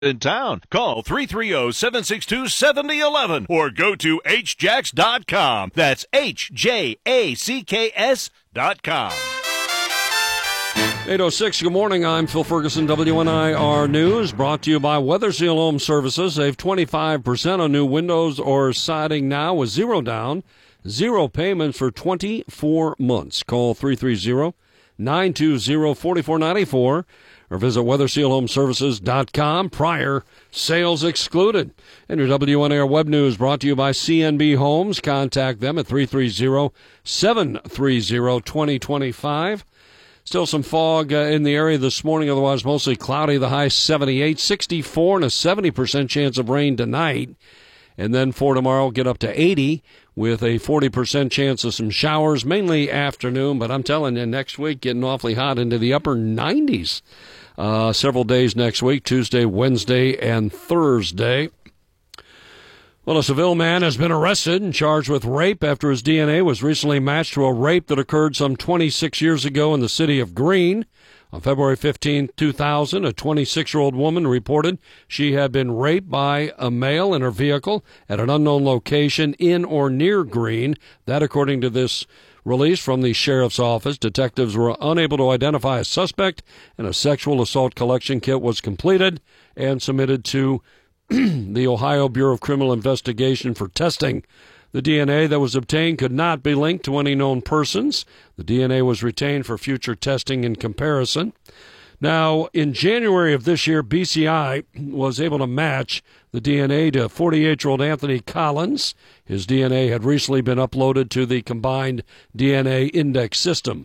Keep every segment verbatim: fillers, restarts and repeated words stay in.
in town. Call three three zero, seven six two, seven zero one one or go to h jacks dot com. That's H J A C K S dot com. eight oh six, good morning. I'm Phil Ferguson, W N I R News, brought to you by Weather Seal Home Services. Save twenty-five percent on new windows or siding now with zero down, zero payments for twenty-four months. Call three three zero, nine two zero, four four nine four or visit weather seal home services dot com. Prior sales excluded. And your W N I R web news brought to you by C N B Homes. Contact them at three three zero, seven three zero, two zero two five. Still some fog uh, in the area this morning, otherwise mostly cloudy. The high seventy-eight, sixty-four, and a seventy percent chance of rain tonight. And then for tomorrow, get up to eighty with a forty percent chance of some showers, mainly afternoon. But I'm telling you, next week getting awfully hot into the upper nineties. Uh, several days next week, Tuesday, Wednesday, and Thursday. Well, a Seville man has been arrested and charged with rape after his D N A was recently matched to a rape that occurred some twenty-six years ago in the city of Greene. On February fifteenth, two thousand, a twenty-six-year-old woman reported she had been raped by a male in her vehicle at an unknown location in or near Greene. That, according to this release from the sheriff's office, detectives were unable to identify a suspect, and a sexual assault collection kit was completed and submitted to the Ohio Bureau of Criminal Investigation for testing. The D N A that was obtained could not be linked to any known persons. The D N A was retained for future testing and comparison. Now, in January of this year, B C I was able to match the D N A to forty-eight-year-old Anthony Collins. His D N A had recently been uploaded to the combined D N A index system.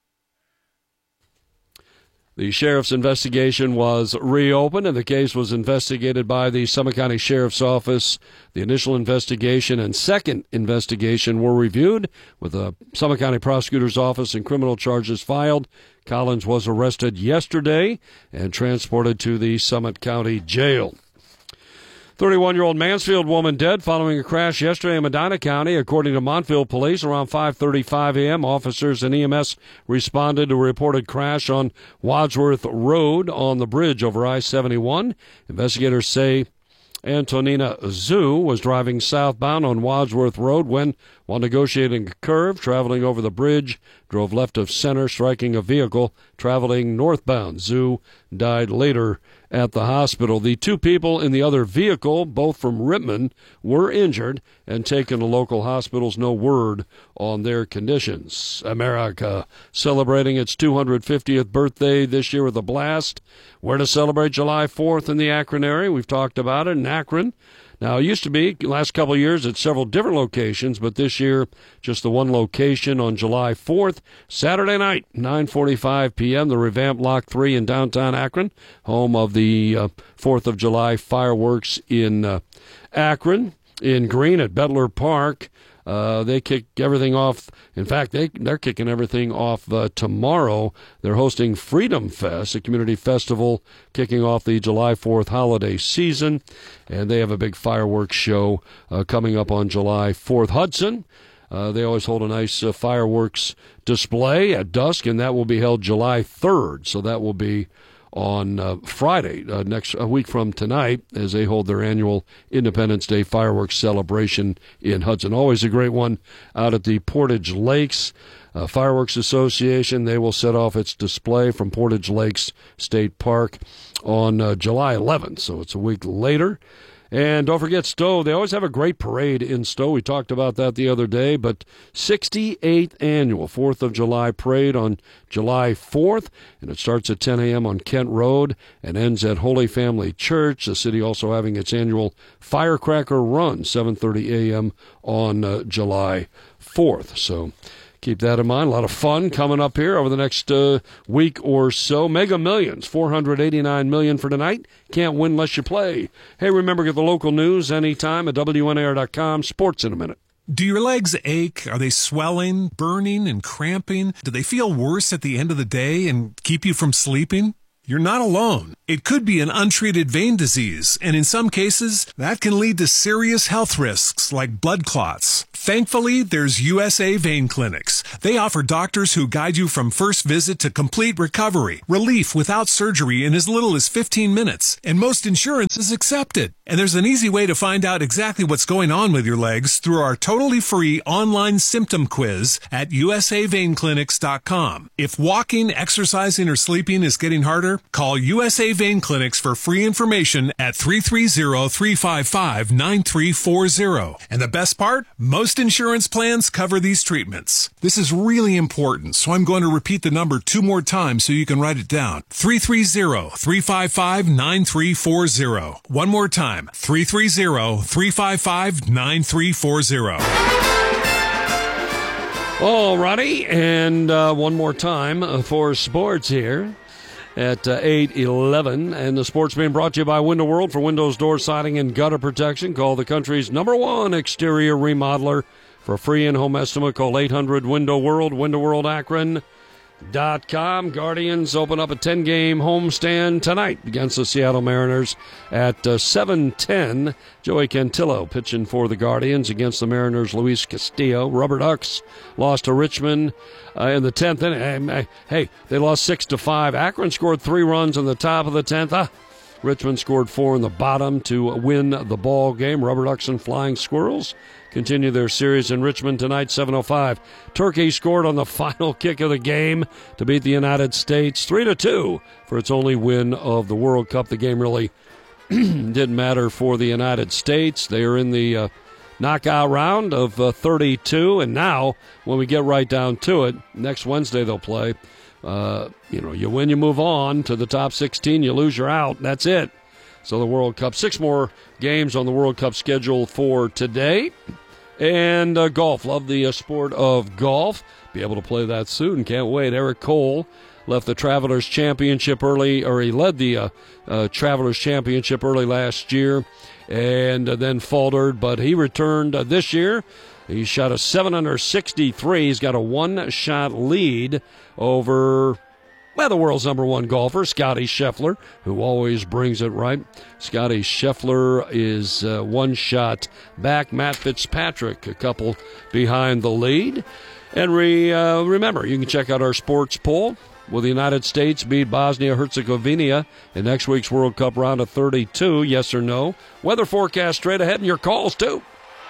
The sheriff's investigation was reopened, and the case was investigated by the Summit County Sheriff's Office. The initial investigation and second investigation were reviewed with the Summit County Prosecutor's Office and criminal charges filed. Collins was arrested yesterday and transported to the Summit County Jail. thirty-one-year-old Mansfield woman dead following a crash yesterday in Medina County. According to Montville Police, around five thirty-five a.m., officers and E M S responded to a reported crash on Wadsworth Road on the bridge over I seventy-one. Investigators say Antonina Zhu was driving southbound on Wadsworth Road when, while negotiating a curve, traveling over the bridge, drove left of center, striking a vehicle traveling northbound. Zhu died later at the hospital. The two people in the other vehicle, both from Rittman, were injured and taken to local hospitals. No word on their conditions. America celebrating its two hundred fiftieth birthday this year with a blast. Where to celebrate July fourth in the Akron area? We've talked about it in Akron. Now, it used to be, last couple of years, at several different locations, but this year, just the one location on July fourth, Saturday night, nine forty-five p.m., the revamped Lock three in downtown Akron, home of the uh, fourth of July fireworks in uh, Akron. In Greene at Bedler Park, uh, they kick everything off. In fact, they, they're kicking everything off uh, tomorrow. They're hosting Freedom Fest, a community festival kicking off the July fourth holiday season. And they have a big fireworks show uh, coming up on July fourth. Hudson, uh, they always hold a nice uh, fireworks display at dusk, and that will be held July third. So that will be on uh, Friday, uh, next a week from tonight, as they hold their annual Independence Day fireworks celebration in Hudson. Always a great one out at the Portage Lakes uh, Fireworks Association. They will set off its display from Portage Lakes State Park on uh, July eleventh, so it's a week later. And don't forget Stowe. They always have a great parade in Stowe. We talked about that the other day. But sixty-eighth annual fourth of July parade on July fourth. And it starts at ten a.m. on Kent Road and ends at Holy Family Church. The city also having its annual Firecracker Run, seven thirty a.m. on uh, July fourth. So keep that in mind. A lot of fun coming up here over the next uh, week or so. Mega Millions, four hundred eighty-nine million dollars for tonight. Can't win unless you play. Hey, remember, get the local news anytime at W N A R dot com. Sports in a minute. Do your legs ache? Are they swelling, burning, and cramping? Do they feel worse at the end of the day and keep you from sleeping? You're not alone. It could be an untreated vein disease, and in some cases, that can lead to serious health risks like blood clots. Thankfully, there's U S A Vein Clinics. They offer doctors who guide you from first visit to complete recovery, relief without surgery in as little as fifteen minutes, and most insurance is accepted. And there's an easy way to find out exactly what's going on with your legs through our totally free online symptom quiz at U S A vein clinics dot com. If walking, exercising, or sleeping is getting harder, call U S A Vein Clinics for free information at three three zero, three five five, nine three four zero. And the best part? Most insurance plans cover these treatments. This is really important, so I'm going to repeat the number two more times so you can write it down. three three zero, three five five, nine three four zero. One more time, three three zero, three five five, nine three four zero. All righty, and uh, one more time for sports here at uh, eight eleven. And the sports being brought to you by Window World. For windows, door siding, and gutter protection, call the country's number one exterior remodeler. For a free in-home estimate, call eight hundred window world, window world akron dot com. Guardians open up a ten-game homestand tonight against the Seattle Mariners at uh, seven ten. Joey Cantillo pitching for the Guardians against the Mariners' Luis Castillo. Rubber Ducks lost to Richmond uh, in the tenth inning. Hey, they lost six to five. Akron scored three runs in the top of the tenth. Ah, Richmond scored four in the bottom to win the ball game. Rubber Ducks and Flying Squirrels continue their series in Richmond tonight, seven oh five. Turkey scored on the final kick of the game to beat the United States three to two for its only win of the World Cup. The game really didn't matter for the United States. They are in the uh, knockout round of uh, thirty-two, and now when we get right down to it, next Wednesday they'll play. Uh, you know, you win, you move on to the top sixteen, you lose, you're out. That's it. So the World Cup, six more games on the World Cup schedule for today. And uh, golf, love the uh, sport of golf. Be able to play that soon, can't wait. Eric Cole left the Travelers Championship early, or he led the uh, uh, Travelers Championship early last year and uh, then faltered, but he returned uh, this year. He shot a seven under sixty-three. He's got a one-shot lead over, well, the world's number one golfer, Scotty Scheffler, who always brings it right. Scotty Scheffler is uh, one shot back. Matt Fitzpatrick, a couple behind the lead. And re, uh, remember, you can check out our sports poll. Will the United States beat Bosnia-Herzegovina in next week's World Cup round of thirty-two? Yes or no? Weather forecast straight ahead, and your calls, too.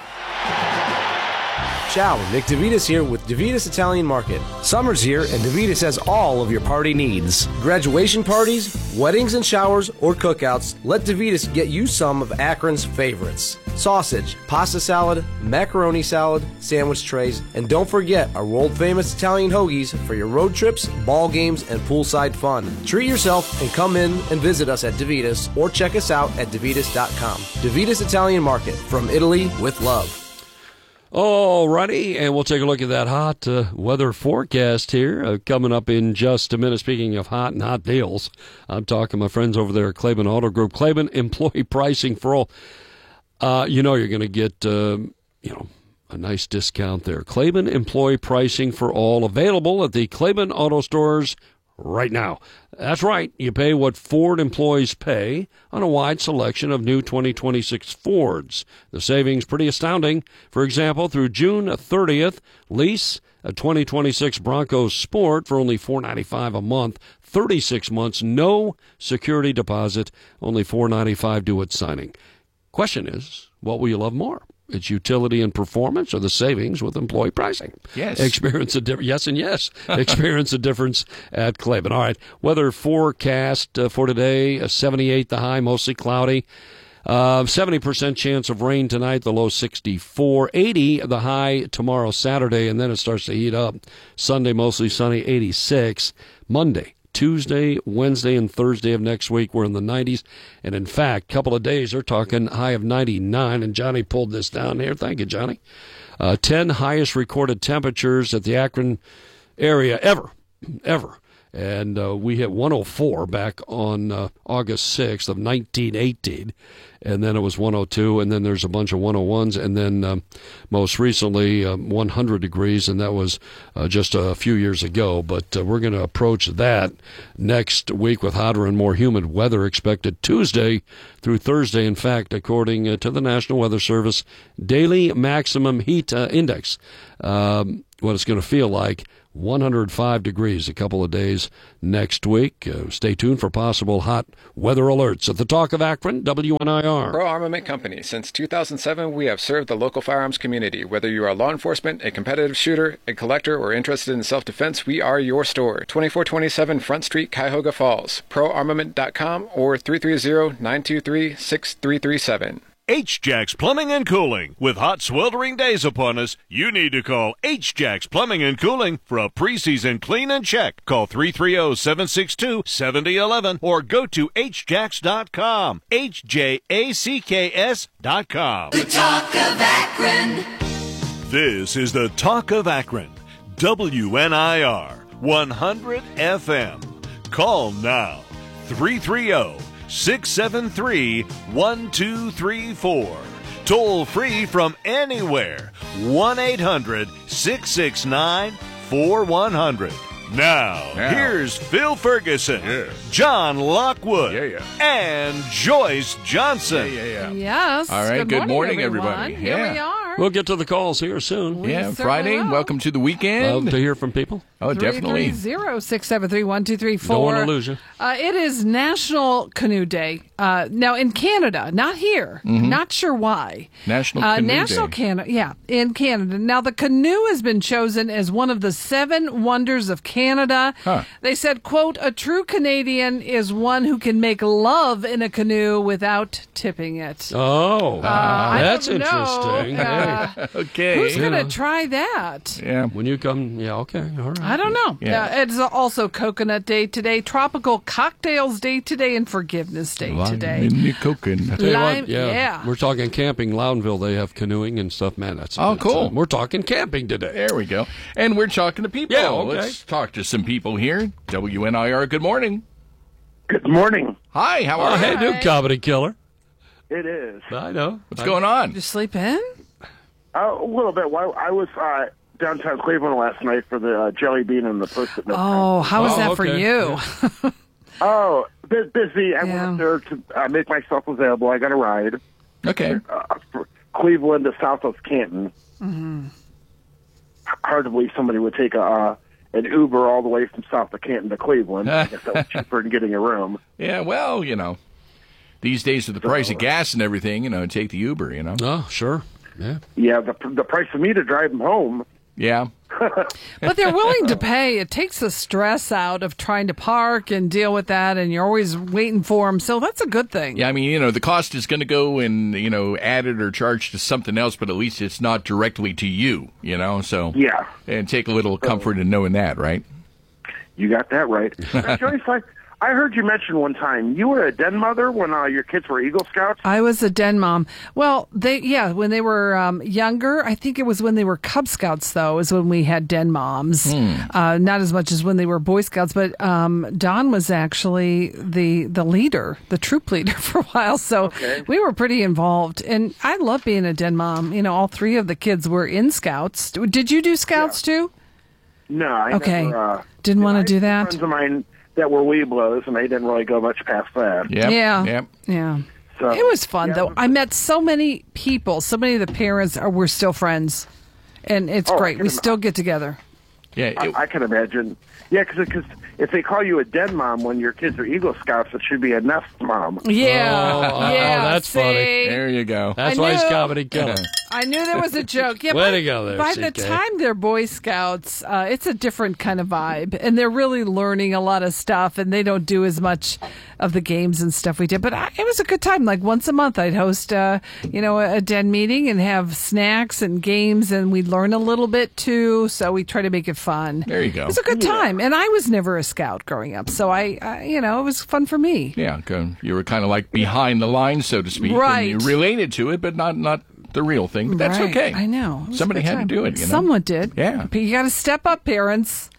Ciao, Nick DeVitas here with DeVitas Italian Market. Summer's here and DeVitas has all of your party needs. Graduation parties, weddings and showers, or cookouts, let DeVitas get you some of Akron's favorites. Sausage, pasta salad, macaroni salad, sandwich trays, and don't forget our world-famous Italian hoagies for your road trips, ball games, and poolside fun. Treat yourself and come in and visit us at DeVitas or check us out at DeVitas dot com. DeVitas Italian Market, from Italy with love. All righty, and we'll take a look at that hot uh, weather forecast here uh, coming up in just a minute. Speaking of hot and hot deals, I'm talking to my friends over there at Claiborne Auto Group. Claiborne employee pricing for all. Uh, you know you're going to get uh, you know a nice discount there. Claiborne employee pricing for all, available at the Claiborne Auto Stores right now. That's right. You pay what Ford employees pay on a wide selection of new twenty twenty-six Fords. The savings pretty astounding. For example, through June thirtieth, lease a twenty twenty-six Bronco Sport for only four hundred ninety-five dollars a month, thirty-six months, no security deposit, only four hundred ninety-five dollars due at signing. Question is, what will you love more? It's utility and performance, or the savings with employee pricing? Yes. Experience a difference. Yes and yes. Experience a difference at Claiborne. All right. Weather forecast uh, for today, uh, seventy-eight the high, mostly cloudy. Uh, seventy percent chance of rain tonight, the low sixty-four. eighty the high tomorrow, Saturday, and then it starts to heat up. Sunday, mostly sunny, eighty-six. Monday, Tuesday, Wednesday, and Thursday of next week, we're in the nineties. And in fact, a couple of days, they're talking high of ninety-nine. And Johnny pulled this down here. Thank you, Johnny. Uh, ten highest recorded temperatures at the Akron area ever, ever. And uh, we hit one oh four back on uh, August sixth of nineteen eighteen. And then it was one oh two, and then there's a bunch of one oh ones, and then um, most recently um, one hundred degrees, and that was uh, just a few years ago. But uh, we're going to approach that next week with hotter and more humid weather expected Tuesday through Thursday. In fact, according uh, to the National Weather Service daily maximum heat uh, index, um, what it's going to feel like, one hundred five degrees a couple of days next week. Uh, stay tuned for possible hot weather alerts. At the Talk of Akron, W N I R. Pro Armament Company. Since two thousand seven, we have served the local firearms community. Whether you are law enforcement, a competitive shooter, a collector, or interested in self-defense, we are your store. twenty-four twenty-seven Front Street, Cuyahoga Falls. pro armament dot com or three three zero, nine two three, six three three seven. H-Jacks Plumbing and Cooling. With hot, sweltering days upon us, you need to call H-Jacks Plumbing and Cooling for a preseason clean and check. Call three three zero, seven six two, seven zero one one or go to H jacks dot com. H J A C K S dot com. The Talk of Akron. This is the Talk of Akron. W N I R one hundred F M. Call now. three three zero, six seven three, one two three four. Toll free from anywhere. one eight hundred, six six nine, four one zero zero. Now, Now. here's Phil Ferguson, Yeah. John Lockwood, Yeah, yeah. and Joyce Johnson. Yeah, yeah, yeah. Yes. All right, good morning, everybody. Here Yeah. we are. We'll get to the calls here soon. We Yeah, certainly Friday. will. Welcome to the weekend. Love to hear from people. Oh, definitely. three three zero, six seven three, one two three four. Don't want to lose you. Uh, it is National Canoe Day. Uh, now, in Canada, not here. Not sure why. National uh, Canoe National Day. Canada, yeah, in Canada. Now, the canoe has been chosen as one of the seven wonders of Canada. Huh. They said, quote, a true Canadian is one who can make love in a canoe without tipping it. Oh, I that's don't know. interesting. Uh, Okay. Who's going to know. try that? Yeah. When you come, yeah, okay, all right. I don't know. Yeah. Uh, it's also Coconut Day today, Tropical Cocktails Day today, and Forgiveness Day today. In the coconut. Tell you what, Lime- yeah, yeah. we're talking camping. Loudonville, they have canoeing and stuff. Man, that's Oh, good cool. time. We're talking camping today. There we go. And we're talking to people. Yeah, okay. Let's talk to some people here. W N I R, good morning. Good morning. Hi, how Oh, are hey, you? new comedy killer. It is I know. What's going on? Did you sleep in? uh, a little bit. Well, I was uh, downtown Cleveland last night for the uh, Jelly Bean and the Post-it Note. Oh, how was Oh, that for okay. you? Oh, bit busy. I Yeah. went up there to uh, make myself available. I got a ride Okay. uh, from Cleveland to south of Canton. Mm-hmm. Hard to believe somebody would take a uh, an Uber all the way from south of Canton to Cleveland. I guess that was cheaper than getting a room. Yeah, well, you know, these days with the price of gas and everything, you know, take the Uber, you know. Oh, sure. Yeah. Yeah, the the price for me to drive them home. Yeah. But they're willing to pay. It takes the stress out of trying to park and deal with that, and you're always waiting for them. So that's a good thing. Yeah, I mean, you know, the cost is going to go and, you know, added or charged to something else, but at least it's not directly to you, you know, so. Yeah. And take a little comfort in knowing that, right? You got that right. Now, Joyce, I, I heard you mention one time you were a den mother when uh, your kids were Eagle Scouts. I was a den mom. Well, they yeah, when they were um, younger, I think it was when they were Cub Scouts, though, is when we had den moms. Uh, not as much as when they were Boy Scouts, but um, Dawn was actually the the leader, the troop leader for a while. So Okay. we were pretty involved, and I love being a den mom. You know, all three of the kids were in Scouts. Did you do Scouts too? No, I Okay. never. Uh, Didn't want I to do had that. Friends of mine that were Weeblos, and they didn't really go much past that. Yep. Yeah. Yep. Yeah. So, It was fun, yeah, though. it was- I met so many people. So many of the parents are we're still friends, and it's Oh, I great. can We ima- still get together. Yeah. It, I, I can imagine. Yeah, because if they call you a den mom when your kids are Eagle Scouts, it should be a nest mom. Yeah, Oh, yeah. that's see? funny. there you go. That's I why he's knew- comedy killer. I knew there was a joke. Yeah, Way by, to go there, by C the K. time they're Boy Scouts, uh, it's a different kind of vibe, and they're really learning a lot of stuff, and they don't do as much of the games and stuff we did. But I, it was a good time. Like once a month, I'd host, uh, you know, a, a den meeting and have snacks and games, and we'd learn a little bit too. So we try to make it fun. There you go. It was a good time, and I was never a scout growing up, so I, I you know, it was fun for me. Yeah, go- you were kind of like behind the lines, so to speak. Right. And you related to it, but not not the real thing. But that's Right. okay. I know. It was a Somebody good had time. to do it, you know? Someone did. Yeah. But you got to step up, parents.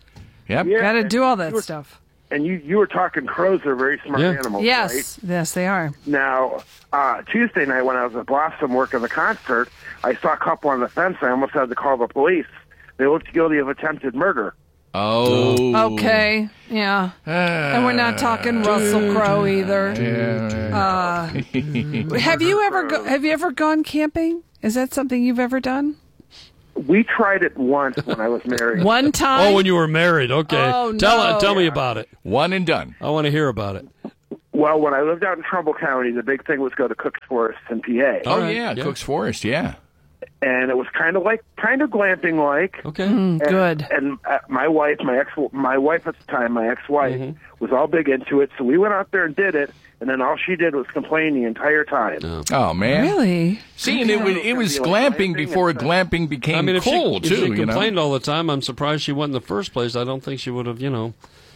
Yep. Yeah, Got to and do all that you were- stuff. And you, you were talking crows are very smart Yeah. animals, Yes, right? yes, they are. Now, uh, Tuesday night when I was at Blossom working the concert, I saw a couple on the fence. I almost had to call the police. They looked guilty of attempted murder. Oh. Okay, yeah. And we're not talking Russell Crowe either. Uh, have you ever go, have you ever gone camping? Is that something you've ever done? We tried it once when I was married. One time? Oh, when you were married. Okay. Oh, tell no. tell me about it. One and done. I want to hear about it. Well, when I lived out in Trumbull County, the big thing was go to Cook's Forest in P A. Oh, right, yeah, yeah. Cook's Forest, yeah. And it was kind of like, kind of glamping like. Okay. And, Good. And uh, my wife, my ex, my wife at the time, my ex-wife, Mm-hmm. was all big into it. So we went out there and did it. And then all she did was complain the entire time. Oh, man. Really? See, and it, was- it was glamping before glamping became I mean, if cool, she, if too, she you know. complained all the time, I'm surprised she went in the first place. I don't think she would have, you know,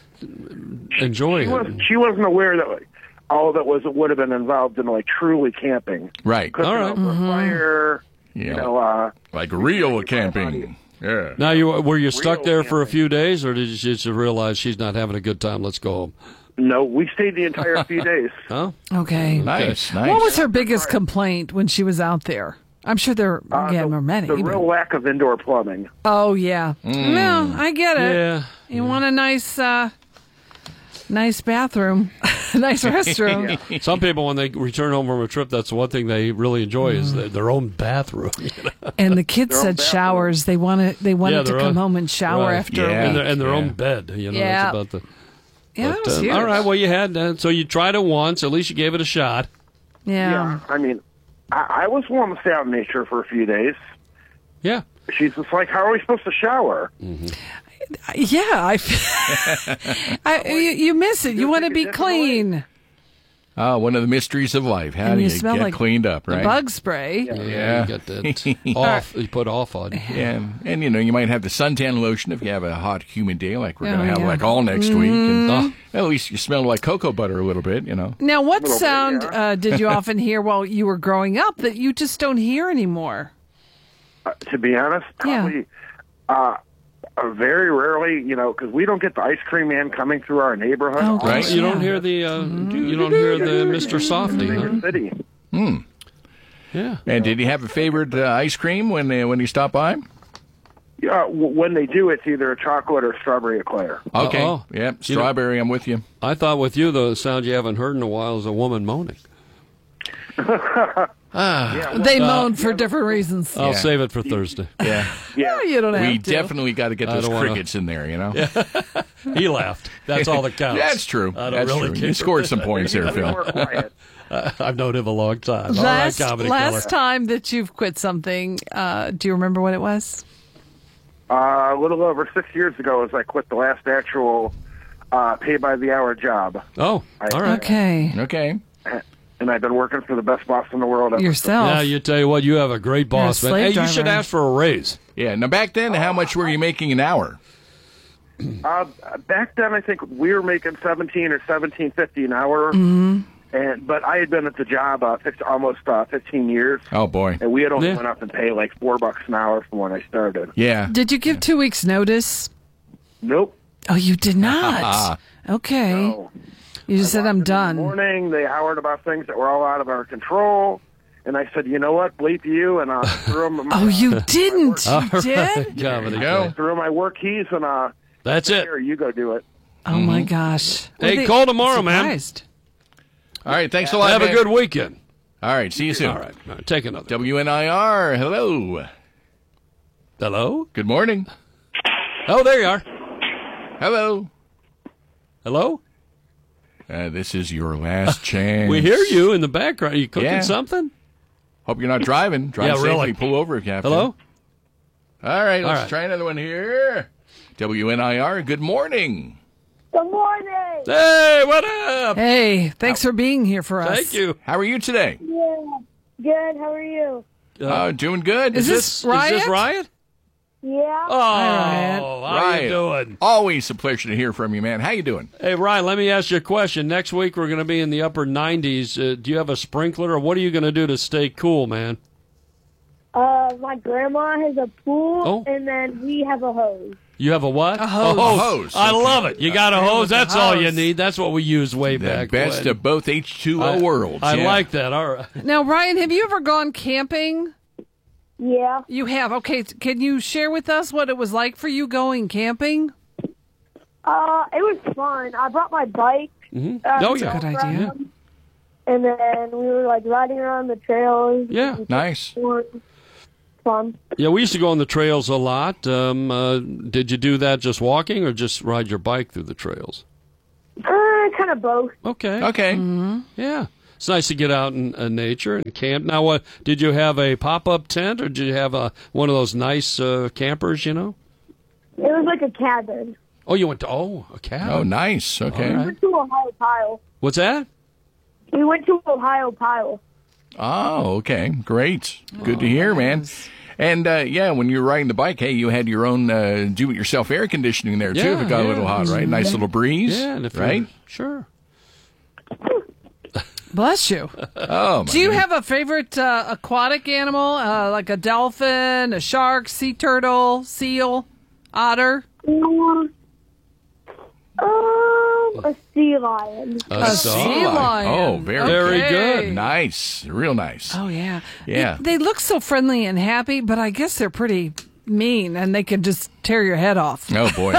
enjoyed She, it. was, she wasn't aware that like, all that was would have been involved in like truly camping, Right. cooking All right. over a fire. Yeah. You know, uh, Like real camping. Yeah. Now, you were you stuck Real there for a camping. few days, or did you just realize she's not having a good time? Let's go home. no, we stayed the entire few days. Huh? Okay. Nice, nice. What was her biggest complaint when she was out there? I'm sure there Uh, again the, were many. the but- real lack of indoor plumbing. Oh yeah. No, I get it. Yeah. You want a nice, uh, nice bathroom, nice restroom. Some people, when they return home from a trip, that's the one thing they really enjoy is their, their own bathroom. you know? And the kids Their own said bathroom. showers. They wanted they wanted Yeah, to their come own- home and shower Right. after Yeah. a And week. their, and their Yeah. own bed. You know, Yeah. that's about the. Yeah, but, that was uh, huge. all right, well, you had uh, so you tried it once. At least you gave it a shot. Yeah. Yeah, I mean, I, I was willing to stay out in nature for a few days. Yeah. She's just like, how are we supposed to shower? Yeah, I, I you, you miss it. You want to be clean. Oh, one of the mysteries of life. How And do you you, smell get like cleaned up, The right? bug spray. Yeah. You got that off. You put off on. Yeah, and you know, you might have the suntan lotion if you have a hot, humid day like we're Oh, going to have yeah. like all next week. And Oh. well, at least you smell like cocoa butter a little bit, you know. Now, what Little bit, sound yeah. uh, did you often hear while you were growing up that you just don't hear anymore? Uh, to be honest, probably uh, uh, very rarely, you know, because we don't get the ice cream man coming through our neighborhood. Oh, all Right. You don't Yeah. hear the uh, you don't hear the Mister Softy. in Huh? the city. Yeah. And did you have a favorite uh, ice cream when uh, when you stopped by? Yeah, w- when they do, it's either a chocolate or strawberry eclair. Okay. Uh-oh. Yep. You know- Strawberry, I'm with you. I thought with you the sound you haven't heard in a while is a woman moaning. They moan for different reasons. I'll Yeah. save it for Thursday. Yeah. Yeah, You don't have we to. definitely got to get I those don't wanna- crickets in there, you know. He laughed. That's all that counts. That's true. I don't That's really true. care. You scored some points there, be Phil. more quiet. I've known him a long time. Last, all right, comedy last killer. time that you've quit something, uh, do you remember what it was? Uh, a little over six years ago, as I quit the last actual uh, pay-by-the-hour job, Oh, all right. Okay. Okay. and I've been working for the best boss in the world. ever. Yourself. Yeah, you tell you what, you have a great boss, You're a man. Hey, slave you should driver. ask for a raise. Yeah. Now back then, how much were you making an hour? Uh, back then, I think we were making seventeen or seventeen fifty an hour, Mm-hmm. and but I had been at the job uh, fif- almost uh, fifteen years, Oh boy. and we had only Yeah. went up and pay like four bucks an hour from when I started. Yeah. Did you give two weeks' notice? Nope. Oh, you did not. Okay. No. You just said, I'm In the done. morning, they howled about things that were all out of our control, and I said, you know what, bleep you, and uh, threw them. Oh, you didn't. You did? Comedy Go. killer. Threw my work keys, and uh, That's it. here, you go do it. Oh, my gosh. Were Hey, they call tomorrow, man. surprised? All right. Thanks a lot. Have a man. good weekend. All right. See you soon. All right. All right. Take another. W N I R. Hello. Hello? Good morning. Oh, there you are. Hello. Hello? Uh, this is your last chance. We hear you in the background. Are you cooking Yeah. something? Hope you're not driving. Drive Yeah, safely. really. Pull over if you have Hello? to. All right. Let's right. try another one here. W N I R. Good morning. Good morning. Hey, what up? Hey, thanks for being here for us. Thank you. How are you today? Yeah. Good. How are you? Uh, doing good. Is this Is this Riot? Riot? Yeah. Oh, Riot. how Riot. you doing? Always a pleasure to hear from you, man. How you doing? Hey, Ryan, let me ask you a question. Next week we're going to be in the upper nineties. Uh, do you have a sprinkler, or what are you going to do to stay cool, man? Uh, my grandma has a pool, Oh. and then we have a hose. You have a what? A hose. A hose. A hose. I Okay. love it. You got a Okay, hose. with the That's all you hose. need. That's what we used way The back best when. of both H two O I, worlds. I yeah. like that. All right. Now, Ryan, have you ever gone camping? Yeah. You have. Okay, t- can you share with us what it was like for you going camping? Uh, it was fun. I brought my bike. Mhm. uh, Oh, to yeah. Good walk idea. around, And then we were like riding around the trails. Yeah. Nice. It was fun. Yeah, we used to go on the trails a lot. Um, uh, did you do that just walking or just ride your bike through the trails? Uh, kind of both. Okay. Okay. Yeah. It's nice to get out in uh, nature and camp. Now, what did you have a pop-up tent or did you have a one of those nice uh, campers, you know? It was like a cabin. Oh, you went to, oh, a cabin. Oh, nice. Okay. All We right. went to Ohio Pile. What's that? We went to Ohio Pile. Oh, okay. Great. Good to hear, man. And, uh, yeah, when you were riding the bike, hey, you had your own uh, do-it-yourself air conditioning there, too, Yeah, if it got a yeah. little hot, right? Nice little breeze, Yeah, and if right? you're- Sure. Bless you. Oh, my Do you goodness. have a favorite uh, aquatic animal, uh, like a dolphin, a shark, sea turtle, seal, otter? Um, a sea lion. A A sea sea lion. Oh, very Very Okay. good. Nice. Real nice. Oh, yeah. Yeah. They, they look so friendly and happy, but I guess they're pretty mean, and they can just tear your head off. Oh, boy.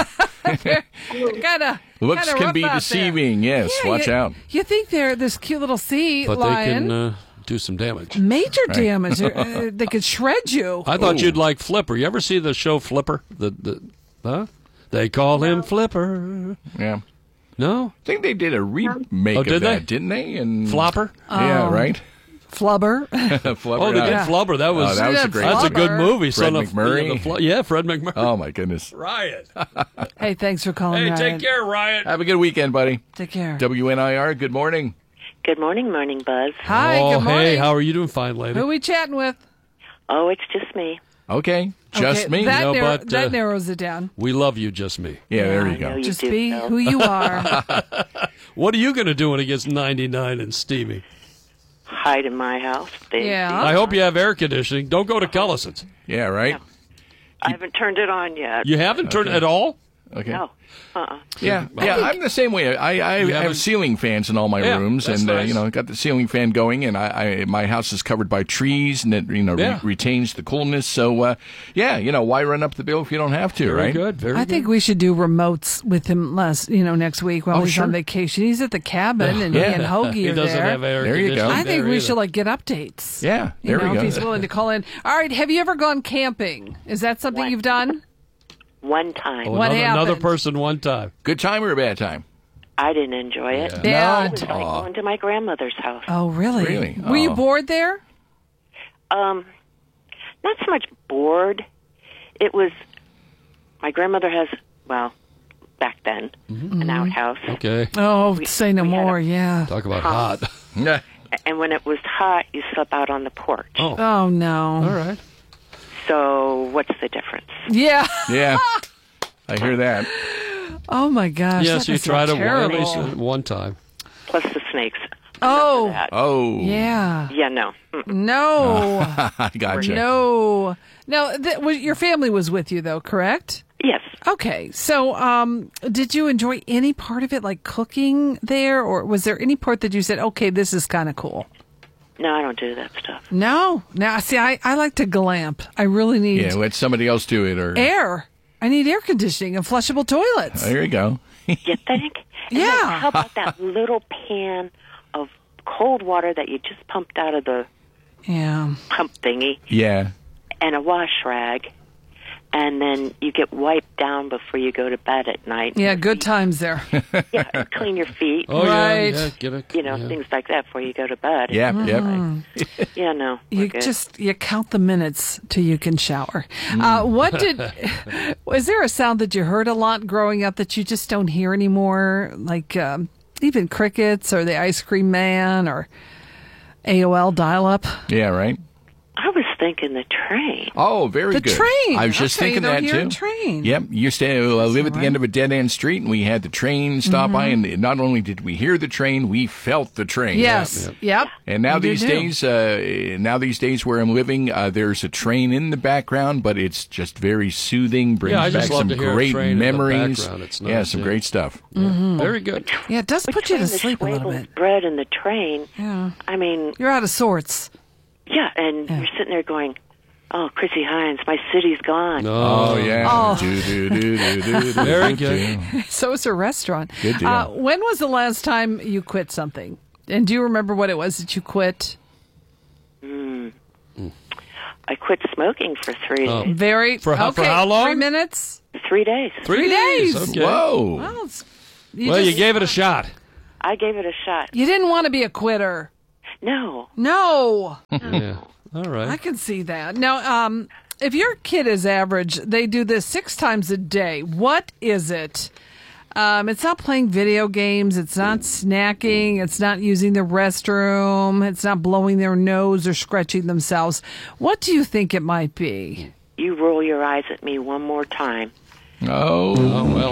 kind of Looks can be deceiving. Yes, Yeah, watch you, out. You think they're this cute little sea But lion. they can uh, do some damage. Major damage. Uh, they could shred you. I thought Ooh. you'd like Flipper. You ever see the show Flipper? The the huh? They call him Flipper. Yeah. No? I think they did a remake Oh, of did that, they? didn't they? And Flopper? Yeah, right. Flubber. Flubber, Oh, they did yeah. Flubber. That was, Oh, that was a Yeah, great. that's a good Flubber. movie. Fred Son of- McMurray. Yeah, the Flu- yeah, Fred McMurray. Oh my goodness. Riot. Hey, thanks for calling. Hey, Ryan. take care, Riot. Have a good weekend, buddy. Take care. W N I R. Good morning. Good morning, Morning Buzz. Hi, oh, good morning. hey, how are you doing, fine lady? Who are we chatting with? Oh, it's just me. Okay, just Okay, me. That, No, narrow- but, that uh, narrows it down. We love you, just me. Yeah, there I you go. know you Just do, be Phil. who you are. What are you going to do when it gets ninety-nine and steamy? Hide in my house. They, Yeah. they- I hope you have air conditioning. Don't go to Cullison's. Yeah, right. I haven't turned it on yet. You haven't turned Okay. at all? Okay. No. Uh-uh. Yeah, yeah. I'm the same way. I, I You have haven't- ceiling fans in all my Yeah, rooms, that's and uh, nice. you know, got the ceiling fan going, and I, I my house is covered by trees, and it you know Yeah. re- retains the coolness. So, uh, yeah, you know, why run up the bill if you don't have to, Very right? good. Very I good. think we should do remotes with him less, you know, next week while Oh, he's sure. on vacation. He's at the cabin, and Yeah. he and Hoagie he are doesn't there. have air There you go. conditioning. I think there we either. should like get updates. Yeah, You there know, we if go. he's willing to call in. All right, have you ever gone camping? Is that something What? you've done? One time. Oh, What another, another happened? person one time. Good time or a bad time? I didn't enjoy it. Yeah. It Bad. was like Aw. going to my grandmother's house. Oh, really? Really? Were you Oh. bored there? Um, not so much bored. It was, my grandmother has, well, back then, an outhouse. Okay. Oh, We- say no we had a- more. Yeah. Talk about Huh. hot. Yeah. And when it was hot, you slept out on the porch. Oh. Oh no. All right. So what's the difference? Yeah. Yeah. I hear that. Oh my gosh. Yes, that you must tried sound it well, at terrible. least uh, one time. Plus the snakes. Oh. That. Oh. Yeah. Yeah, no. Mm-mm. No. I gotcha. No. Now, th- was, your family was with you, though, correct? Yes. Okay. So, um, did you enjoy any part of it, like cooking there, or was there any part that you said, okay, this is kind of cool? No, I don't do that stuff. No. Now, see, I, I like to glamp. I really need Yeah, let somebody else do it, or air. I need air conditioning and flushable toilets. there you go. You think? And Yeah. then how about that little pan of cold water that you just pumped out of the Yeah. pump thingy Yeah. and a wash rag, and then you get wiped down before you go to bed at night. Yeah, good times there. Yeah, and clean your feet. Oh, Right. yeah, yeah. Get a, You know, yeah. things like that before you go to bed. Yeah. Mm-hmm. Yep. Yeah, no. we're You good. just you count the minutes till you can shower. Uh, what did was there a sound that you heard a lot growing up that you just don't hear anymore? Like um, even crickets or the ice cream man or A O L dial up. Yeah. Right. I was thinking the train. Oh, very The good. train. I was just Okay, thinking you don't that hear too. a train. Yep. Used to uh, live at the right. end of a dead end street, and we had the train stop by, and not only did we hear the train, we felt the train. Yes. Yep. And now You do these do. days, uh, now these days where I'm living, uh, there's a train in the background, but it's just very soothing. Brings Yeah, I back just love some to hear a great train in the memories. background. It's yeah, nice, some yeah. great stuff. Very good. Yeah, it does put you to Between sleep the a little Schwebel's bit. bread and the train, Yeah. I mean, You're out of sorts. yeah, and Yeah. you're sitting there going, "Oh, Chrissy Hines, my city's gone." Oh, yeah. Oh. Do, do, do, do, do, do, Very do, good. do. So is a restaurant. Good deal. Uh, when was the last time you quit something? And do you remember what it was that you quit? I quit smoking for three Oh. days. Very For how- okay, for how long? Three minutes. Three days. Three days. Okay. Whoa. Well, it's, you Well, you just- gave it a shot. I gave it a shot. You didn't want to be a quitter. No. No, Yeah. All right. I can see that. Now, um, if your kid is average, they do this six times a day. What is it? Um, it's not playing video games. It's not snacking. It's not using the restroom. It's not blowing their nose or scratching themselves. What do you think it might be? You roll your eyes at me one more time. Oh. Oh, well.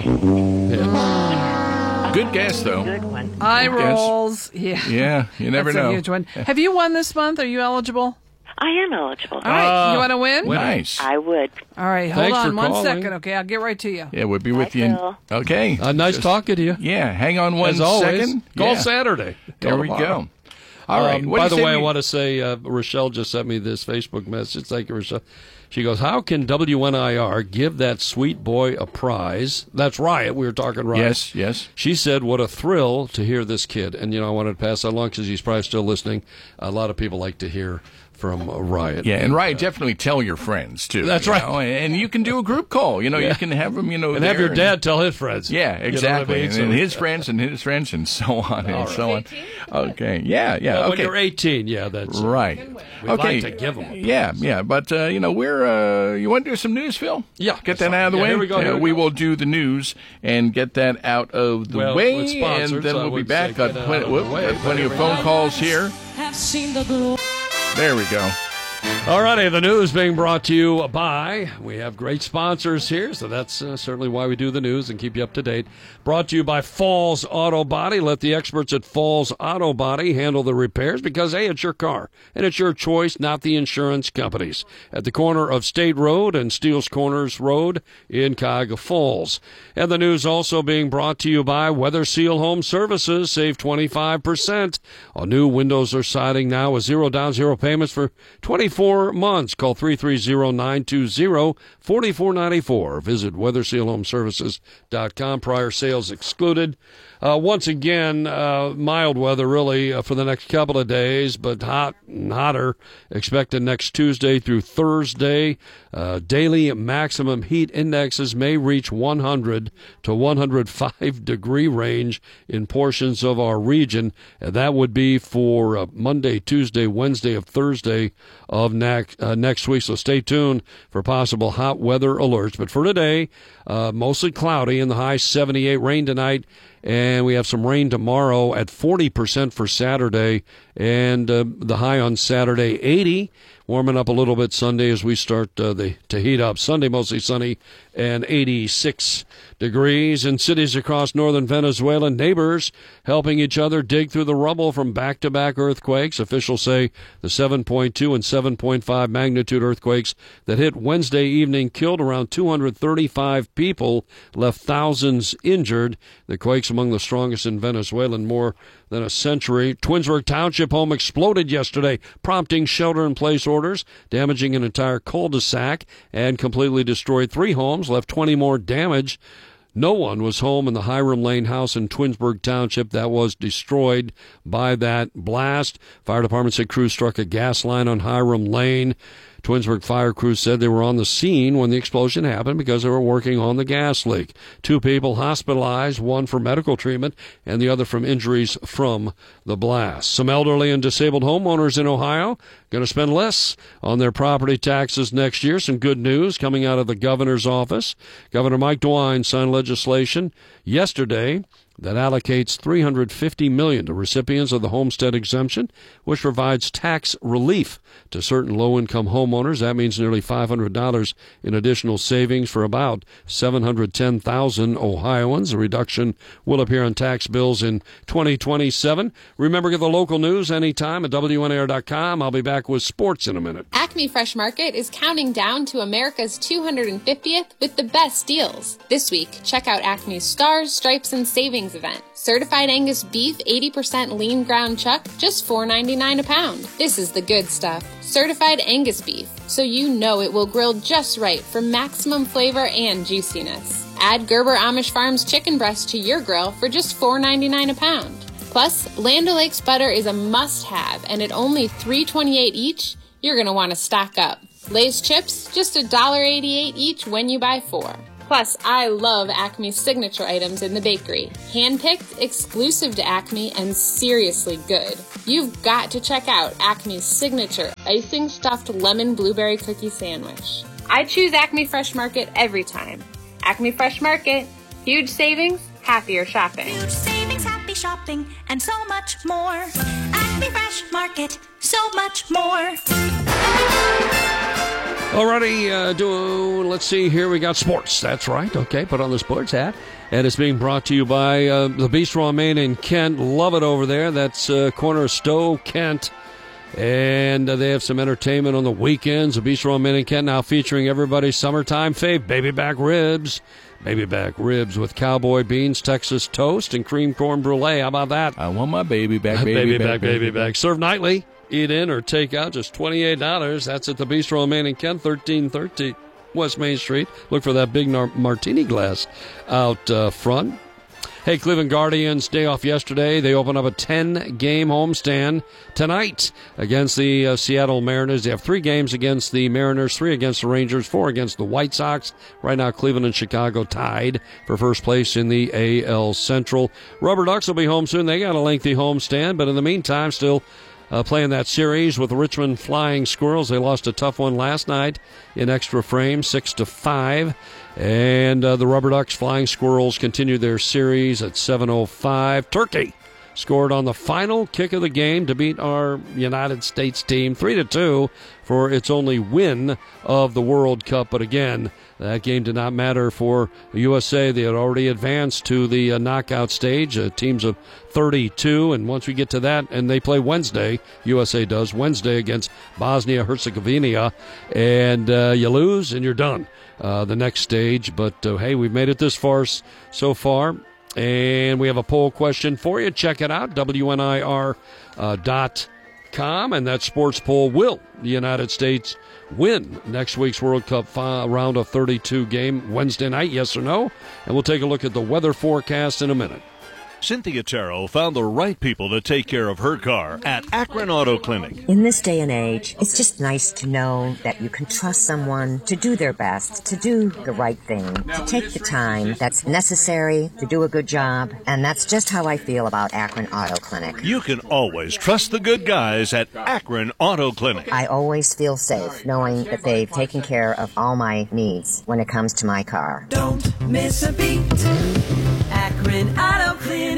Yeah. Good guess, though. Good one. Eye Good guess. rolls. Yeah. Yeah, you never That's know. a huge one. Have you won this month? Are you eligible? I am eligible. All right. Uh, you want to win? Nice. I would. All right. Hold Thanks on for one calling. second. Okay. I'll get right to you. Yeah, we'll be with Hi, you. in- Phil. Okay. Uh, nice Just- talking to you. Yeah, hang on one As always. second. Call Yeah. Saturday. There Call we tomorrow. go. All right. Um, What by do the you way, say I we- want to say uh, Rochelle just sent me this Facebook message. Thank you, Rochelle. She goes, "How can W N I R give that sweet boy a prize?" That's Riot. We were talking Riot. Yes, yes. She said, "What a thrill to hear this kid." And, you know, I wanted to pass that along because he's probably still listening. A lot of people like to hear from uh, Riot. Yeah, and right, definitely tell your friends too. That's you right. know, and you can do a group call. You know, Yeah. you can have them. You know, And have there your dad tell his friends. Yeah, You know what I exactly. mean? and, So- and his friends and his friends and so on and so on. Okay. Yeah. Yeah. Well, okay. When you're eighteen, yeah, that's Right. We okay. like to give 'em. Yeah, yeah, but uh, you know, we're uh, you want to do some news, Phil? Yeah. Get that out of the Yeah, way. here we go, here Uh, we we go. will do the news and get that out of the Well, way, it's sponsored, and then so I we'll be would back. say Got get out plenty, of the whoop, way, got but plenty here of we phone go. calls here. Have seen the glory. There we go. All righty, the news being brought to you by, we have great sponsors here, so that's uh, certainly why we do the news and keep you up to date. Brought to you by Falls Auto Body. Let the experts at Falls Auto Body handle the repairs because, hey, it's your car, and it's your choice, not the insurance companies. At the corner of State Road and Steele's Corners Road in Cuyahoga Falls. And the news also being brought to you by Weather Seal Home Services. Save twenty-five percent on new windows or siding now with zero down, zero payments for twenty-four months. Call three three zero, nine two zero, four four nine four. Visit weather seal home services dot com. Prior sales excluded. Uh, once again, uh, mild weather really uh, for the next couple of days, but hot and hotter expected next Tuesday through Thursday. Uh, daily maximum heat indexes may reach one hundred to one hundred five degree range in portions of our region. And that would be for uh, Monday, Tuesday, Wednesday of Thursday of next, uh, next week. So stay tuned for possible hot weather alerts. But for today, uh, mostly cloudy in the high seventy-eight, rain tonight. And we have some rain tomorrow at forty percent for Saturday, and uh, the high on Saturday, eighty. Warming up a little bit Sunday as we start uh, the, to heat up. Sunday mostly sunny and eighty-six degrees. In cities across northern Venezuela, neighbors helping each other dig through the rubble from back-to-back earthquakes. Officials say the seven point two and seven point five magnitude earthquakes that hit Wednesday evening killed around two hundred thirty-five people, left thousands injured. The quakes among the strongest in Venezuela in more than a century. Twinsburg Township home exploded yesterday, prompting shelter-in-place orders, damaging an entire cul-de-sac, and completely destroyed three homes, left twenty more damaged. No one was home in the Hiram Lane house in Twinsburg Township that was destroyed by that blast. Fire department said crews struck a gas line on Hiram Lane. Twinsburg fire crews said they were on the scene when the explosion happened because they were working on the gas leak. Two people hospitalized, one for medical treatment and the other from injuries from the blast. Some elderly and disabled homeowners in Ohio going to spend less on their property taxes next year. Some good news coming out of the governor's office. Governor Mike DeWine signed legislation yesterday that allocates three hundred fifty million dollars to recipients of the homestead exemption, which provides tax relief to certain low-income homeowners. That means nearly five hundred dollars in additional savings for about seven hundred ten thousand Ohioans. The reduction will appear on tax bills in twenty twenty-seven. Remember, get the local news anytime at W N A R dot com. I'll be back with sports in a minute. Acme Fresh Market is counting down to America's two hundred fiftieth with the best deals. This week, check out Acme's Stars, Stripes, and Savings event. Certified Angus beef, eighty percent lean ground chuck, just four ninety-nine a pound. This is the good stuff. Certified Angus beef, so you know it will grill just right for maximum flavor and juiciness. Add Gerber Amish Farms chicken breast to your grill for just four ninety-nine a pound. Plus, Land O'Lakes butter is a must-have, and at only three twenty-eight each, you're going to want to stock up. Lay's chips, just one dollar eighty-eight each when you buy four. Plus, I love Acme's signature items in the bakery. Hand-picked, exclusive to Acme, and seriously good. You've got to check out Acme's signature icing stuffed lemon blueberry cookie sandwich. I choose Acme Fresh Market every time. Acme Fresh Market, huge savings, happier shopping. Huge savings, happy shopping, and so much more. Acme Fresh Market, so much more. Alrighty, uh, do, let's see here. We got sports. That's right. Okay, put on the sports hat. And it's being brought to you by uh, the Bistro on Main in Kent. Love it over there. That's uh, corner of Stowe, Kent. And uh, they have some entertainment on the weekends. The Bistro on Main in Kent now featuring everybody's summertime fave, baby back ribs. Baby back ribs with cowboy beans, Texas toast, and cream corn brulee. How about that? I want my baby back, baby, baby back, back, baby, baby back. back. Served nightly. Eat in or take out, just twenty-eight dollars. That's at the Bistro on Main in Kent, thirteen thirty West Main Street. Look for that big nar- martini glass out uh, front. Hey, Cleveland Guardians, day off yesterday. They open up a ten-game homestand tonight against the uh, Seattle Mariners. They have three games against the Mariners, three against the Rangers, four against the White Sox. Right now, Cleveland and Chicago tied for first place in the A L Central. Rubber Ducks will be home soon. They got a lengthy homestand, but in the meantime, still Uh, playing that series with the Richmond Flying Squirrels. They lost a tough one last night in extra frame, six to five. And uh, the Rubber Ducks Flying Squirrels continue their series at seven oh five. Turkey scored on the final kick of the game to beat our United States team three to two for its only win of the World Cup. But again, that game did not matter for the U S A. They had already advanced to the uh, knockout stage, uh, teams of thirty-two. And once we get to that, and they play Wednesday, U S A does, Wednesday against Bosnia-Herzegovina, and uh, you lose and you're done uh, the next stage. But, uh, hey, we've made it this far so far. And we have a poll question for you. Check it out, W N I R dot com. And that sports poll: will the United States win next week's World Cup fi- round of thirty-two game Wednesday night? Yes or no? And we'll take a look at the weather forecast in a minute. Cynthia Terrell found the right people to take care of her car at Akron Auto Clinic. In this day and age, it's just nice to know that you can trust someone to do their best, to do the right thing, to take the time that's necessary to do a good job. And that's just how I feel about Akron Auto Clinic. You can always trust the good guys at Akron Auto Clinic. I always feel safe knowing that they've taken care of all my needs when it comes to my car. Don't miss a beat. Akron Auto Clinic.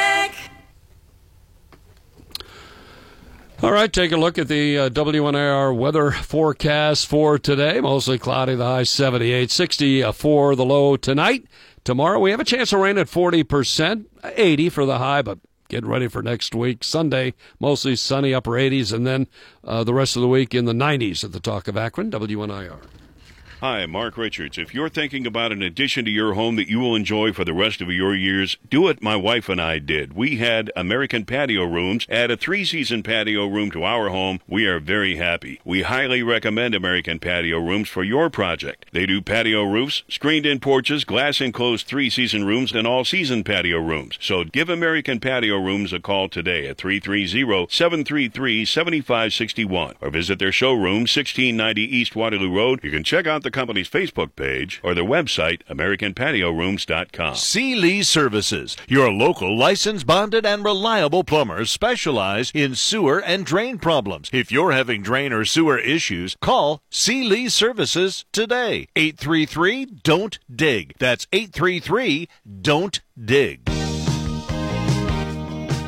All right, take a look at the uh, W N A R weather forecast for today. Mostly cloudy, the high seventy-eight, sixty uh, for the low tonight. Tomorrow we have a chance of rain at forty percent, eighty for the high, but getting ready for next week. Sunday, mostly sunny, upper eighties, and then uh, the rest of the week in the nineties at the Talk of Akron, W N I R. Hi, Mark Richards. If you're thinking about an addition to your home that you will enjoy for the rest of your years, do what my wife and I did. We had American Patio Rooms add a three-season patio room to our home. We are very happy. We highly recommend American Patio Rooms for your project. They do patio roofs, screened-in porches, glass-enclosed three-season rooms, and all-season patio rooms. So give American Patio Rooms a call today at three three zero, seven three three, seven five six one or visit their showroom, sixteen ninety East Waterloo Road. You can check out the company's Facebook page or their website, american patio rooms dot com. C. Lee Services, your local licensed, bonded, and reliable plumbers, specialize in sewer and drain problems. If you're having drain or sewer issues, call C. Lee Services today. eight three three, don't dig. That's eight three three, don't dig.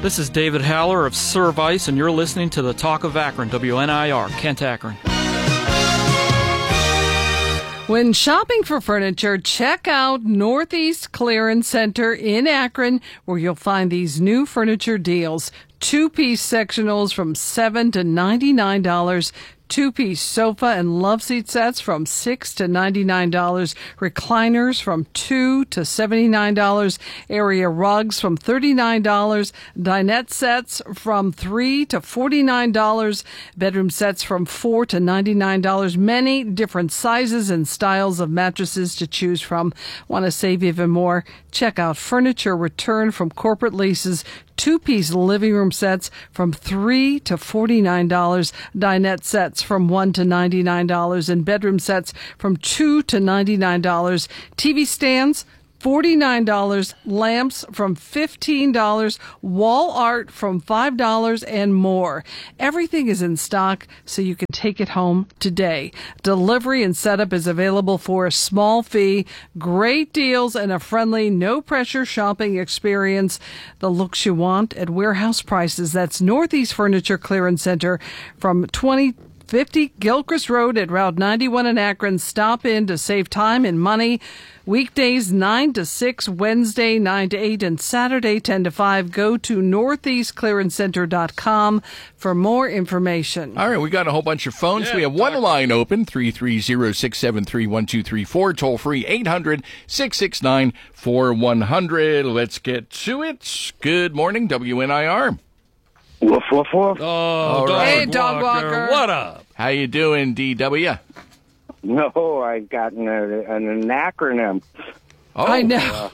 This is David Haller of Service, and you're listening to the Talk of Akron, W N I R, Kent, Akron. When shopping for furniture, check out Northeast Clearance Center in Akron, where you'll find these new furniture deals. Two-piece sectionals from seven dollars to ninety-nine dollars. Two-piece sofa and love seat sets from six dollars to ninety-nine dollars. Recliners from two dollars to seventy-nine dollars. Area rugs from thirty-nine dollars. Dinette sets from three dollars to forty-nine dollars. Bedroom sets from four dollars to ninety-nine dollars. Many different sizes and styles of mattresses to choose from. Want to save even more? Check out Furniture Return from Corporate Leases. Two-piece living room sets from three dollars to forty-nine dollars. Dinette sets from one dollars to ninety-nine dollars. And bedroom sets from two dollars to ninety-nine dollars. T V stands, forty-nine dollars. Lamps from fifteen dollars. Wall art from five dollars and more. Everything is in stock, so you can take it home today. Delivery and setup is available for a small fee. Great deals and a friendly, no-pressure shopping experience. The looks you want at warehouse prices. That's Northeast Furniture Clearance Center from twenty fifty Gilchrist Road at Route ninety-one in Akron. Stop in to save time and money. Weekdays nine to six, Wednesday nine to eight, and Saturday ten to five. Go to northeast clearance center dot com for more information. All right, we got a whole bunch of phones. Yeah, we have one line open, three three zero, six seven three, one two three four, toll free eight hundred, six six nine, four one zero zero. Let's get to it. Good morning, W N I R. Woof, woof, woof. Oh, dog Hey, Dog Walker. Walker. What up? How you doing, D W? No, I've gotten a, an, an acronym. Oh, I know.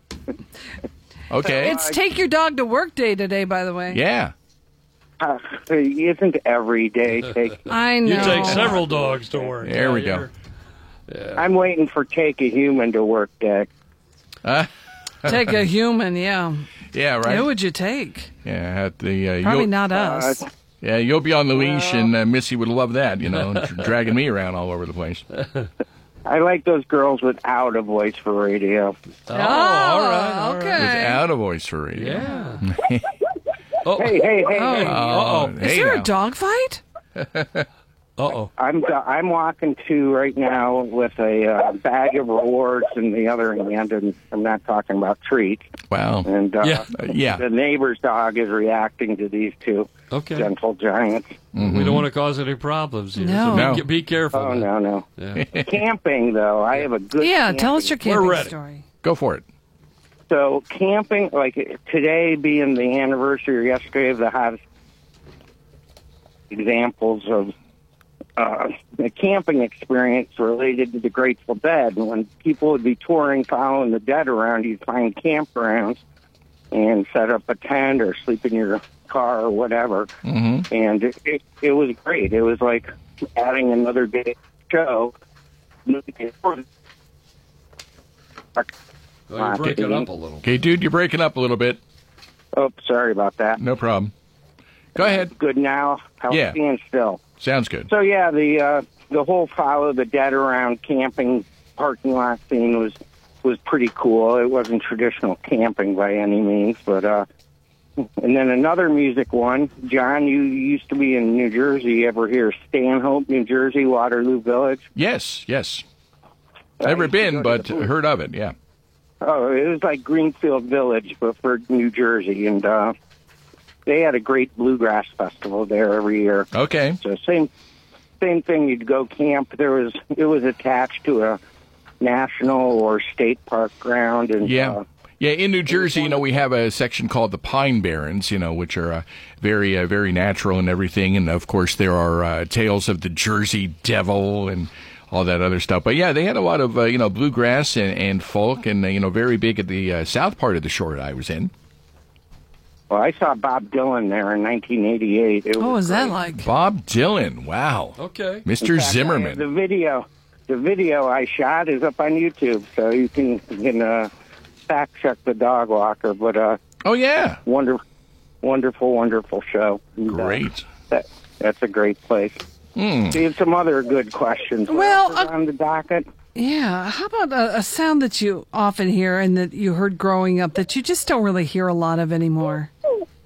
okay. It's Take Your Dog to Work Day today, by the way. Yeah. Uh, isn't every day take... I know. You take several dogs to work. There Yeah, we go. you're- Yeah. I'm waiting for Take a Human to Work Day. Uh, Take a human, yeah. yeah, right. Who would you take? Yeah, at the uh, Probably you'll- not us. Uh, Yeah, you'll be on the leash, and uh, Missy would love that. You know, dr- dragging me around all over the place. I like those girls without a voice for radio. Oh, all right. All right. okay. Without a voice for radio. Yeah. Oh. Hey, hey, hey, Oh. hey. Oh, Is hey there now. a dog fight? Uh-oh. I'm I'm walking to right now with a uh, bag of rewards in the other hand, and I'm not talking about treats. Wow. And uh, Yeah. Uh, yeah. the neighbor's dog is reacting to these two Okay. gentle giants. We don't want to cause any problems here. No. So be, No. be careful. Oh man. no, no. Yeah. Camping though, I have a good. Yeah, camping. tell us your We're camping ready. story. Go for it. So camping, like today being the anniversary or yesterday of the hottest examples of uh, the camping experience related to the Grateful Dead. And when people would be touring, following the dead around, you'd find campgrounds and set up a tent or sleep in your car or whatever. Mm-hmm. And it, it, it was great. It was like adding another day to the show. Oh, you're breaking up a little. Okay, dude, you're breaking up a little bit. Oh, sorry about that. No problem. Go ahead. Good now. I'll Yeah. stand still. Sounds good. So yeah, the uh, the whole follow the dead around camping parking lot scene was was pretty cool. It wasn't traditional camping by any means, but uh, and then another music one. John, you used to be in New Jersey. You ever hear Stanhope, New Jersey, Waterloo Village? Yes, yes. I Never used to been, go to but the- heard of it, yeah. Oh, it was like Greenfield Village, but for New Jersey, and uh, they had a great bluegrass festival there every year. Okay. So same same thing. You'd go camp. There was it was attached to a national or state park ground, and Yeah. uh, Yeah, in New Jersey, you know, we have a section called the Pine Barrens, you know, which are uh, very, uh, very natural and everything. And, of course, there are uh, tales of the Jersey Devil and all that other stuff. But, yeah, they had a lot of, uh, you know, bluegrass and, and folk and, uh, you know, very big at the uh, south part of the shore I was in. well, I saw Bob Dylan there in nineteen eighty-eight. It What was that great. like? Bob Dylan, wow. Okay. Mister In fact, I have Zimmerman. The video, the video I shot is up on YouTube, so you can you can uh, fact check the dog walker. But uh, oh yeah, wonderful, wonderful, wonderful show. And, uh, Great. that that's a great place. Mm. See, some other good questions. What Well, else is on the docket. Yeah. How about a, a sound that you often hear and that you heard growing up that you just don't really hear a lot of anymore?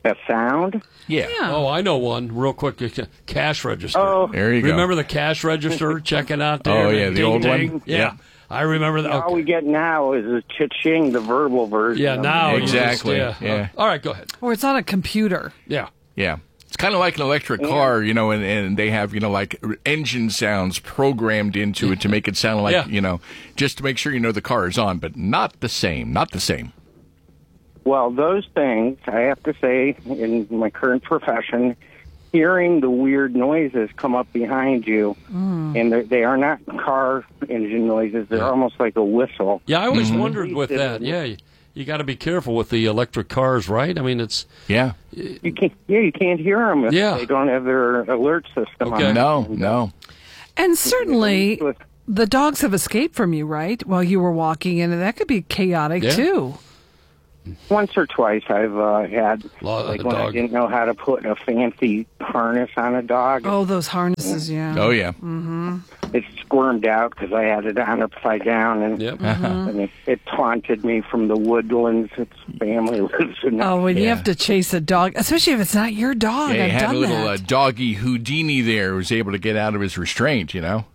A sound? Yeah. Oh, I know one. Real quick, uh, cash register. Oh. There you go. Remember the cash register checking out there? Oh, yeah, the ding, old ding? one? Yeah. Yeah. I remember that. All we get now is a cha-ching, the verbal version. Yeah, of now it. you just- Exactly, yeah. yeah. All right, go ahead. Or it's on a computer. Yeah. Yeah. It's kind of like an electric car, you know, and, and they have, you know, like engine sounds programmed into it to make it sound like, Yeah. you know, just to make sure you know the car is on, but not the same. Not the same. Well, those things, I have to say, in my current profession, hearing the weird noises come up behind you, Mm. and they're- they are not car engine noises. They're almost like a whistle. Yeah, I always Mm-hmm. wondered with that. Yeah, you, you got to be careful with the electric cars, right? I mean, it's Yeah. You can't, yeah, you can't hear them if Yeah. they don't have their alert system Okay. on. No, no. And certainly, the dogs have escaped from you, right? While you were walking in, and that could be chaotic, Yeah. too. Once or twice I've uh, had, Lot of like the when I dog. didn't know how to put a fancy harness on a dog. Oh, those harnesses, yeah. Oh, yeah. Mm-hmm. It squirmed out because I had it on upside down, and, Yep. and it, it taunted me from the woodlands its family lives in. Oh, when you Yeah. have to chase a dog, especially if it's not your dog. Yeah, he I've had done a little that. uh, doggy Houdini there who was able to get out of his restraint, you know?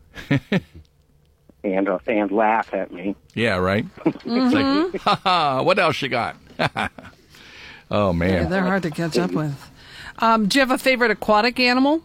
and uh, and laugh at me. Yeah, right? Mm-hmm. It's like, ha ha, what else you got? Oh, Yeah, man. they're hard to catch up with. Um, do you have a favorite aquatic animal?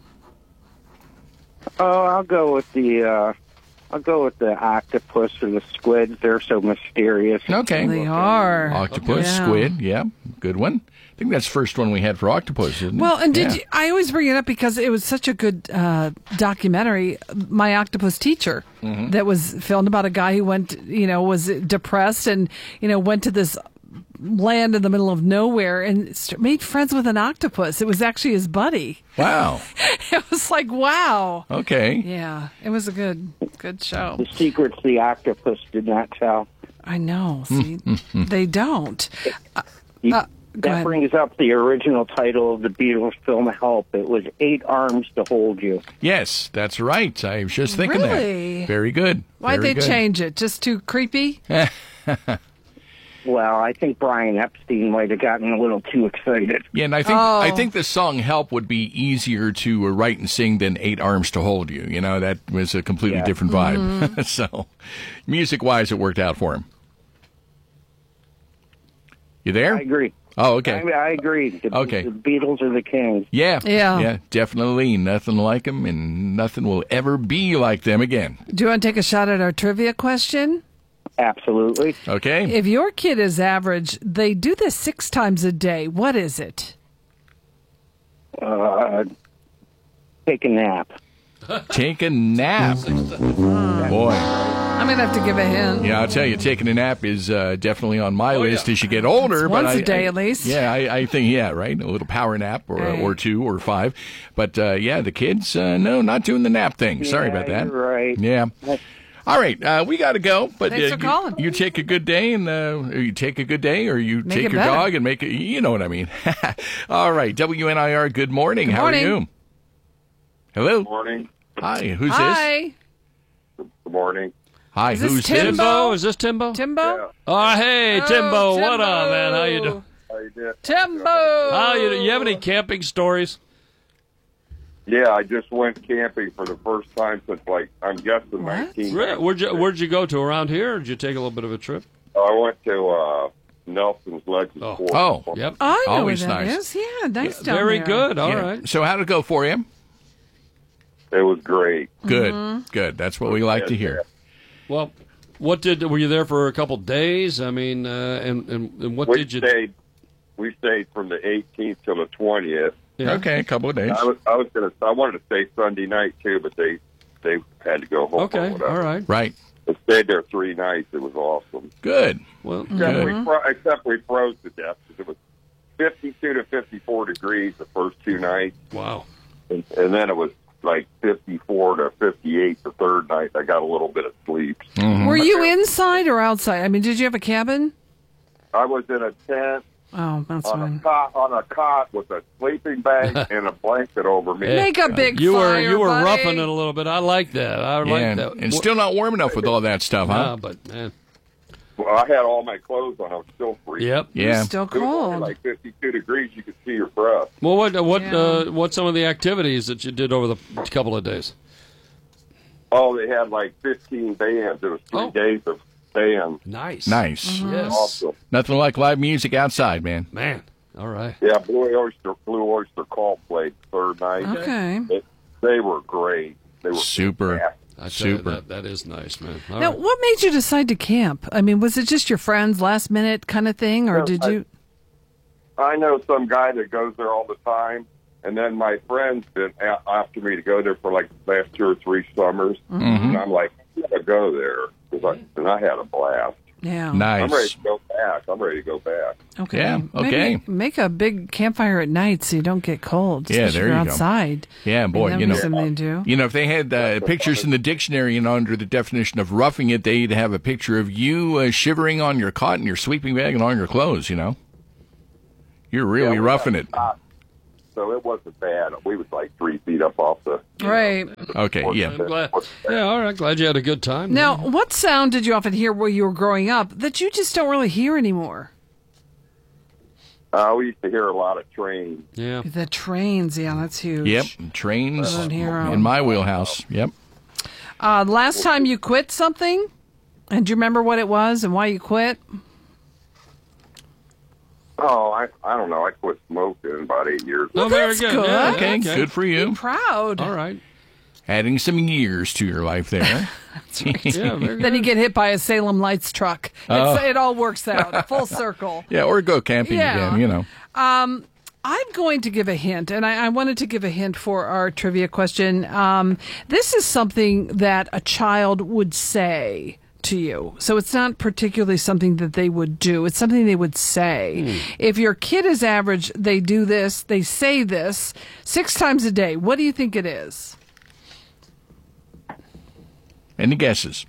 Oh, I'll go with the uh, I'll go with the octopus or the squid. They're so mysterious. Okay. They are. Octopus, Yeah. squid, yeah, good one. I think that's the first one we had for octopus, isn't it? Well, and did Yeah. you, I always bring it up because it was such a good uh, documentary, My Octopus Teacher, Mhm. that was filmed about a guy who went, you know, was depressed and, you know, went to this land in the middle of nowhere and st- made friends with an octopus. It was actually his buddy. Wow. It was like, wow. Okay. Yeah, it was a good, good show. The secrets the octopus did not tell. I know. Hmm, See, they don't. Uh, You- uh, go that ahead. brings up the original title of the Beatles film, Help. It was Eight Arms to Hold You. Yes, that's right. I was just thinking Really? that. Very good. Why'd Very they good. change it? Just too creepy? Well, I think Brian Epstein might have gotten a little too excited. Yeah, and I think Oh. I think the song "Help" would be easier to uh, write and sing than Eight Arms to Hold You." You know, that was a completely Yeah. different vibe. Mm-hmm. So, music-wise, it worked out for him. You there? I agree. Oh, okay. I, I agree. The, Okay. the Beatles are the kings. Yeah, Yeah. yeah, definitely. Nothing like them, and nothing will ever be like them again. Do you want to take a shot at our trivia question? Absolutely. Okay. If your kid is average, they do this six times a day. What is it? Uh, take a nap. Take a nap. Boy. I'm going to have to give a hint. Yeah, I'll tell you, taking a nap is uh, definitely on my list as you get older. It's but once I- a day I- at least. Yeah, I, I think, yeah, right? A little power nap or, Right. or two or five. But, uh, yeah, the kids, uh, no, not doing the nap thing. Sorry Yeah, about that. you're right. Yeah. All right, uh, we got to go. But Thanks uh, for you, calling. you take a good day, and uh, you take a good day, or you Make take it your better. dog and make it. You know what I mean. All right, W N I R. Good morning. Good How morning. are you? Hello. Morning. Hi. Who's this? Hi. Good morning. Hi. Is this Who's Timbo? this? Timbo? Is this Timbo? Timbo? Oh, hey, Oh, Timbo. What Timbo. on, man? How you doing? How you doing? Timbo! How you doing? You have any camping stories? Yeah, I just went camping for the first time since, like, I'm guessing What? nineteen. Really? Where'd you Where'd you go to around here? Or did you take a little bit of a trip? I went to uh, Nelson's Legends Oh. Fort. Oh, Yep. I know Always where that nice. is. Yeah, nice down Very there. good. All Yeah. right. So, how'd it go for you? It was great. Good. Mm-hmm. Good. That's what we like to hear. Well, what did were you there for a couple days? I mean, uh, and, and and what we did you? stayed. We stayed from the eighteenth till the twentieth. Yeah. Okay, a couple of days. I was, I was gonna. I wanted to stay Sunday night too, but they they had to go home. or Okay. whatever. All right. Right. I stayed there three nights. It was awesome. Good. Well, Except, Good. we fro- except we froze to death because it was fifty-two to fifty-four degrees the first two nights, wow. and, and then it was like fifty-four to fifty-eight the third night. I got a little bit of sleep. Mm-hmm. Were you inside or outside? I mean, did you have a cabin? I was in a tent Oh, that's on fine. a cot on a cot with a sleeping bag and a blanket over me. Hey, Make a big You fire, were you were buddy. roughing it a little bit. I like that. I Yeah, like and, that. and still not warm enough with all that stuff, huh? Ah, but man, Well, I had all my clothes on. I was still freezing. Yep. Yeah. Still It was only cold. like fifty-two degrees. You could see your breath. Well, what what Yeah. uh, what some of the activities that you did over the couple of days? Oh, they had like fifteen bands. It was three Oh. days of bands. Nice. Nice. Yes. Awesome. Nothing like live music outside, man. Man. All right. Yeah, Blue Oyster, Blue Oyster Cult played third night. Okay. It, they were great. They were Super. fantastic. I tell you, Super. that, that is nice, man. All Now, right. what made you decide to camp? I mean, was it just your friends last minute kind of thing, or No, did I- you? I know some guy that goes there all the time, and then my friends been a- after me to go there for like the last two or three summers, and I'm like, I'm gonna go there because I, and I had a blast. Yeah. Nice. I'm ready to go back. I'm ready to go back. Okay. Yeah, Maybe okay. make a big campfire at night so you don't get cold. Yeah, especially there if you're you go. outside. Yeah, boy, That'd you be know, something to do. you know, if they had uh, pictures in the dictionary, you know, under the definition of roughing it, they'd have a picture of you uh, shivering on your cot and your sleeping bag and all your clothes. You know, you're really Yeah, we roughing got it. hot, so it wasn't bad. We was like three feet up off the. Right. Okay, yeah. I'm glad. Yeah, all right. Glad you had a good time. Now, what sound did you often hear where you were growing up that you just don't really hear anymore? Uh, we used to hear a lot of trains. Yeah. The trains. Yeah, that's huge. Yep, trains I don't hear 'em. in my wheelhouse. Yep. Uh, last time you quit something, and do you remember what it was and why you quit? Oh, I I don't know. I quit smoking about eight years ago. Oh, very that's good. good. Yeah, Okay, good for you. Proud. All right. Adding some years to your life there. Yeah, very Then you get hit by a Salem Lights truck. It's, Oh. It all works out, full circle. Yeah, or go camping Yeah. again, you know. Um, I'm going to give a hint, and I, I wanted to give a hint for our trivia question. Um, this is something that a child would say to you. So it's not particularly something that they would do. It's something they would say. If your kid is average, they do this, they say this six times a day. What do you think it is? Any guesses?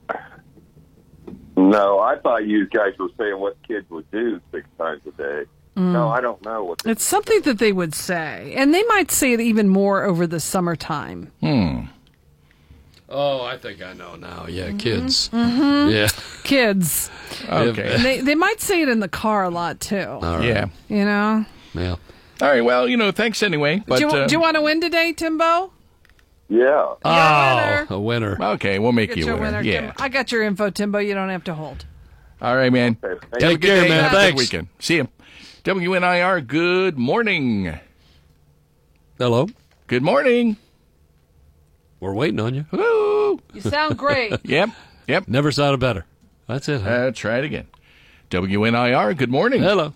No, I thought you guys were saying what kids would do six times a day. No, I don't know what. It's something that they would say, and they might say it even more over the summertime. Hmm. Oh, I think I know now. Yeah, kids. Mhm. Yeah. Kids. Okay. And they, they might say it in the car a lot, too. All right. Yeah. You know? Yeah. All right, well, you know, thanks anyway. But, do, you, uh, do you want to win today, Timbo? Yeah. Oh, a winner. Okay, we'll make Get you a your winner. winner, Yeah. Tim. I got your info, Timbo. You don't have to hold. All right, man. Okay, Have a Take good care, day. man. Have a good Thanks. weekend. See you. W N I R, good morning. Hello. Good morning. We're waiting on you. Hello. You sound great. Yep, yep. Never sounded better. That's it. Huh? Uh, try it again. W N I R, good morning. Hello.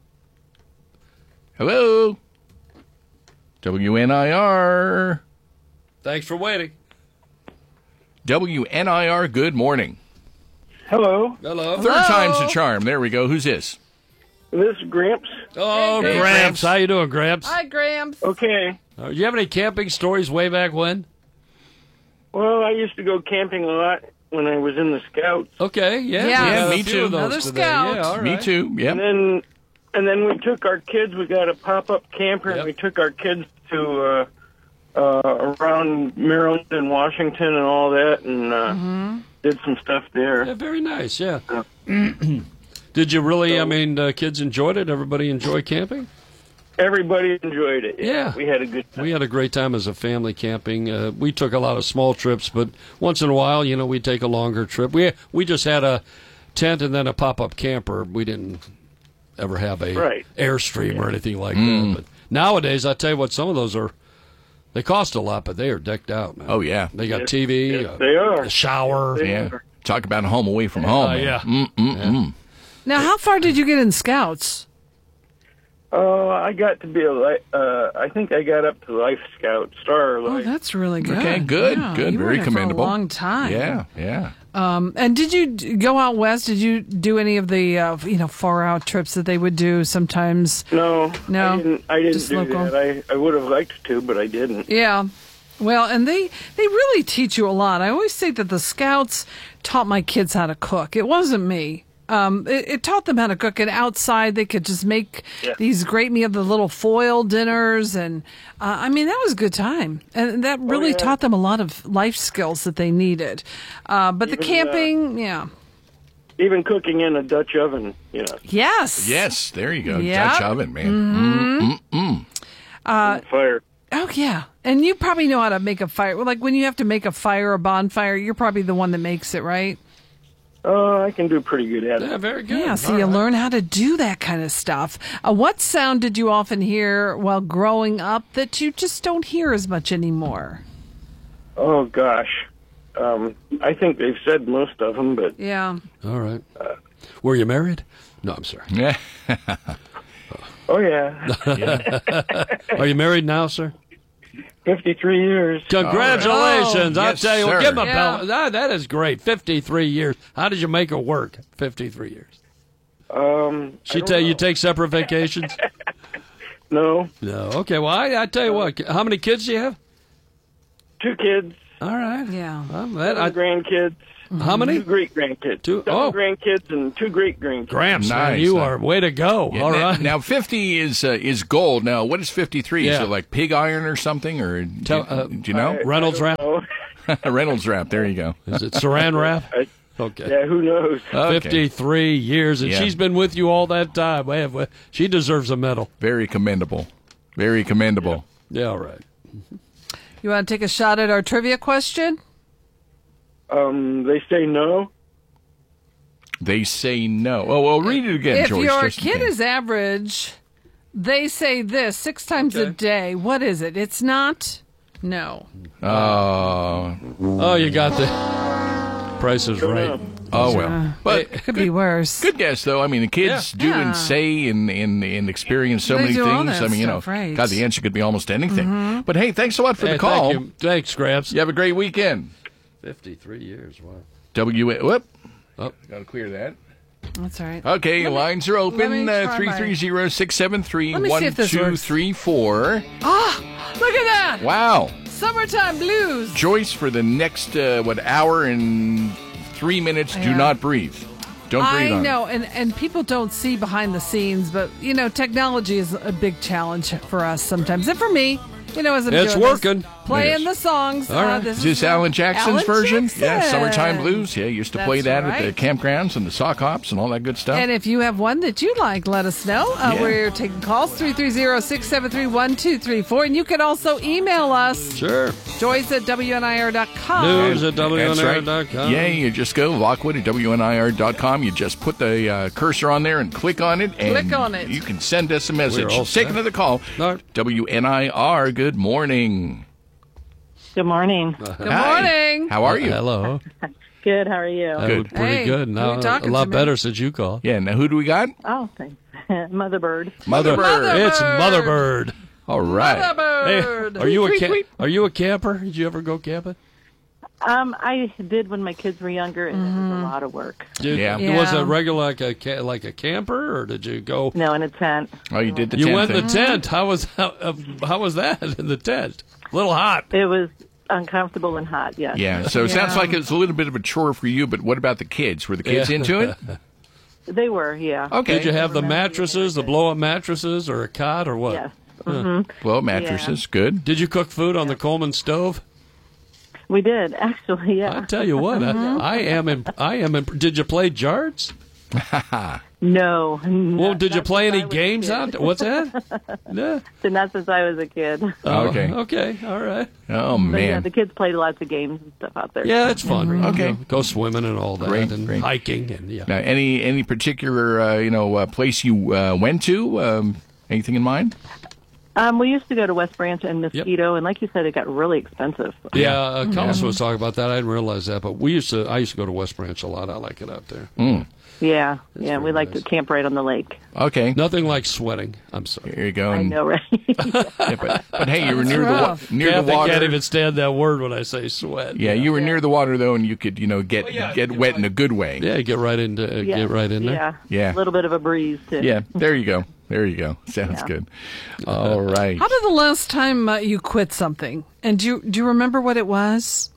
Hello. W N I R. Thanks for waiting. W N I R, good morning. Hello. Hello. Third time's a charm. There we go. Who's this? This is Gramps. Oh, Hey, Gramps. Gramps. How you doing, Gramps? Hi, Grams. Okay. Uh, do you have any camping stories way back when? Well, I used to go camping a lot when I was in the Scouts. Okay, yeah. Yeah. we Yeah, have a me few too. of those Another today. scout. Yeah, all Me right. too. Yep. And then and then we took our kids, we got a pop-up camper, Yep. and we took our kids to uh, uh, around Maryland and Washington and all that, and uh, did some stuff there. Yeah, very nice, yeah. Did you really, I mean, uh, kids enjoyed it? Everybody enjoy camping? Everybody enjoyed it. Yeah. We had a good time. We had a great time as a family camping. Uh, we took a lot of small trips, but once in a while, you know, we'd take a longer trip. We we just had a tent and then a pop-up camper. We didn't ever have a Right. Airstream or anything like Mm. that. But nowadays, I tell you what, some of those are, they cost a lot, but they are decked out, man. Oh, yeah. They got Yes, T V, yes, uh, they are. a shower. They Yeah. are. Talk about a home away from home. Uh, man. yeah. Mm, mm, mm. Now, how far did you get in Scouts? Oh, I got to be a li- uh, I think I got up to Life Scout, Star Oh, Life. that's really good. Okay, good, Yeah, good. you were Very in it for commendable. a long time. Yeah, yeah. Um, and did you d- go out west? Did you do any of the uh, you know far out trips that they would do sometimes? No, No, I didn't, I didn't just do local. that. I, I would have liked to, but I didn't. Yeah. Well, and they they really teach you a lot. I always say that the Scouts taught my kids how to cook. It wasn't me. Um, it, it taught them how to cook, and outside they could just make Yeah. these great meal, the little foil dinners, and uh, I mean that was a good time, and that really yeah. taught them a lot of life skills that they needed. Uh, but the Even, uh, camping, yeah, even cooking in a Dutch oven, you know. Yes. Yes, there you go. Yep. Dutch oven, man. Mhm. Mm-mm-mm. Uh, Fire. Oh, yeah. And you probably know how to make a fire. Like when you have to make a fire, a bonfire, you're probably the one that makes it, right? Oh, I can do pretty good at it. Yeah, very good. Yeah, so All you right. learn how to do that kind of stuff. Uh, what sound did you often hear while growing up that you just don't hear as much anymore? Oh, gosh. Um, I think they've said most of them, but... Yeah. All right. Were you married? No, I'm sorry. Yeah. Oh, yeah. Are you married now, sir? fifty-three years. Congratulations. Oh, I'll yes, tell you what, sir. give him a Yeah. bell. That, that is great. fifty-three years. How did you make it work? fifty-three years. Um, She tell you take separate vacations? No. No. Okay, well, I, I tell you what, how many kids do you have? Two kids. All right. Yeah. Well, that, Seven I, grandkids. how many? Two great-grandkids. Two- Seven oh. grandkids and two great-grandkids. Gramps, man, Nice. you are way to go. Yeah, All now, right. now fifty is uh, is gold. Now, what is fifty-three? Is Yeah. it like pig iron or something? Or do, Tell- uh, do you know? Reynolds wrap? Oh, Reynolds wrap. There you go. Is it saran wrap? I- Okay. yeah, who knows? Okay. fifty-three years, and Yeah. she's been with you all that time. Man, well, she deserves a medal. Very commendable. Very commendable. Yeah, all right. You want to take a shot at our trivia question? Um, they say no. They say no. Oh, well, read it again, if Joyce. your just in kid case. is average, they say this six times a Okay. day. What is it? It's not? No. Oh. Oh, you got the Price is Right. Oh, well. But It could be worse. good guess, though. I mean, the kids do Yeah. and say and, and, and experience so They many do all things. that I mean, you know, stuff, right. God, the answer could be almost anything. Mm-hmm. But hey, thanks a lot for Hey, the call. Thank you. Thanks, Gramps. You have a great weekend. fifty-three years. Wow. W. Whoop. Oh. Got to clear that. That's all right. Okay, Let me- lines are let me open. Uh, try three my- three zero, six seven three, Let me see one if this two works. three four. Ah, look at that. Wow. Summertime blues. Joyce, for the next, uh, what, hour and three minutes, do Yeah. not breathe. Don't breathe I on it. know, and, and people don't see behind the scenes, but, you know, technology is a big challenge for us sometimes. And for me, you know, as I'm It's doing this, working. playing Yes. the songs. All right. Uh, this Is this uh, Alan Jackson's Alan version? Jackson. Yeah, Summertime Blues. Yeah, used to play That's that at the right. campgrounds and the sock hops and all that good stuff. And if you have one that you like, let us know. Uh, Yeah. We're taking calls, three three zero, six seven three, one two three four. And you can also email us, Sure. Joyce at W N I R dot com. News at W N I R That's dot right. com. Yeah, you just go Lockwood at W N I R dot com. You just put the uh, cursor on there and click on it. And Click on it. You can send us a message. We're all Let's take set. another call. No. W N I R, good morning. Good morning. Good Hi. morning. How are you? Hello. Good. How are you? Uh, Good. Pretty Hey, good. who Now, you a talking lot to, man? better since you called. Yeah, now who do we got? Oh, thanks. Mother Bird. Mother Bird. It's Mother Bird. All right. Mother Hey, Bird. are you a Tweet, ca- tweet. are you a camper? Did you ever go camping? Um, I did when my kids were younger, and it Mm-hmm. was a lot of work. Did, Yeah. Was Yeah. it regular like a ca- like a camper, or did you go? No, in a tent. Oh, you did the You tent went in thing. the tent. How was how, uh, how was that in the tent? A little hot. It was uncomfortable and hot. Yes. Yeah, so it sounds Yeah. like it's a little bit of a chore for you, but what about the kids? Were the kids Yeah. into it? They were. Yeah. Okay. Did you have the mattresses, the blow up mattresses, or a cot, or what? Yes. hmm Blow mattresses, good. Did you cook food on the Coleman stove? We did actually. Yeah. I tell you what, I, I am. Imp- I am. Imp- did you play jarts? No. Well, did you not play since any I was a games kid. out there? What's that? Yeah. So not since I was a kid. Oh, Okay. Okay. All right. Oh, But yeah, man. the kids played lots of games and stuff out there. Yeah, it's fun. Okay. You know, go swimming and all that, Great, and great. hiking, and yeah. Now, any any particular uh, you know uh, place you uh, went to? Um, anything in mind? Um, we used to go to West Branch and Mosquito, and like you said, it got really expensive. Yeah, uh, Collis was talking about that. I didn't realize that, but we used to. I used to go to West Branch a lot. I like it out there. Mm. Yeah, yeah, we like to camp right on the lake. Okay. Nothing like sweating. I'm sorry. Here you go. I And- know, right? yeah, but, but hey, you were That's near the wa- rough. near Kathy the water. can't even stand that word when I say sweat. Yeah, you were near the water though, and you could you know get get wet in a good way. Yeah, get right into uh, Yeah, get right in there. Yeah, Yeah. a little bit of a breeze too. Yeah, there you go. There you go. Sounds Yeah. good. All right. How did the last time uh, you quit something? And do you, do you remember what it was?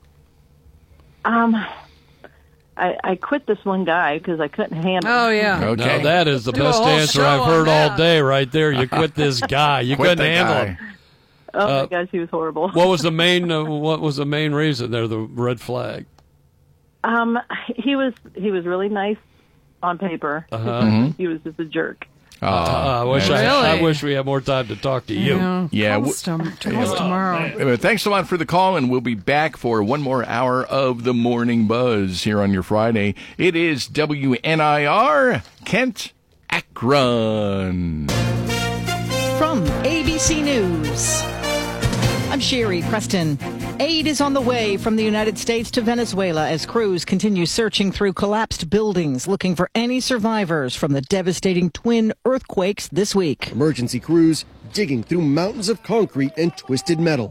Um, I, I quit this one guy because I couldn't handle. Oh, yeah. Okay. Now that is the Do a best whole answer show I've on heard all that. day, right there. You quit this guy. You Quit couldn't the handle guy. him. Oh Uh, my gosh, he was horrible. What was the main? Uh, what was the main reason there? The red flag. Um, he was he was really nice on paper. Uh-huh. Mhm. He was just a jerk. Uh, I wish I, I wish we had more time to talk to you. Yeah, Yeah, call w- us tom- call us tomorrow. Uh, Thanks a lot for the call, and we'll be back for one more hour of the Morning Buzz here on your Friday. It is W N I R, Kent Akron. From A B C News, I'm Sherry Preston. Aid is on the way from the United States to Venezuela as crews continue searching through collapsed buildings, looking for any survivors from the devastating twin earthquakes this week. Emergency crews digging through mountains of concrete and twisted metal.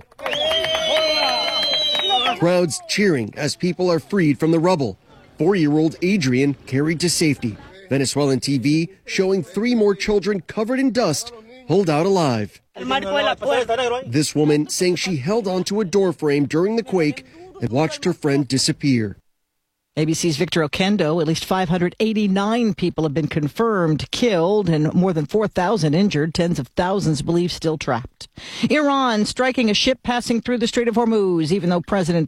Crowds cheering as people are freed from the rubble. Four-year-old Adrian carried to safety. Venezuelan T V showing three more children covered in dust pulled out alive. This woman saying she held onto a door frame during the quake and watched her friend disappear. A B C's Victor Okendo, at least five hundred eighty-nine people have been confirmed killed and more than four thousand injured, tens of thousands believed still trapped. Iran striking a ship passing through the Strait of Hormuz, even though President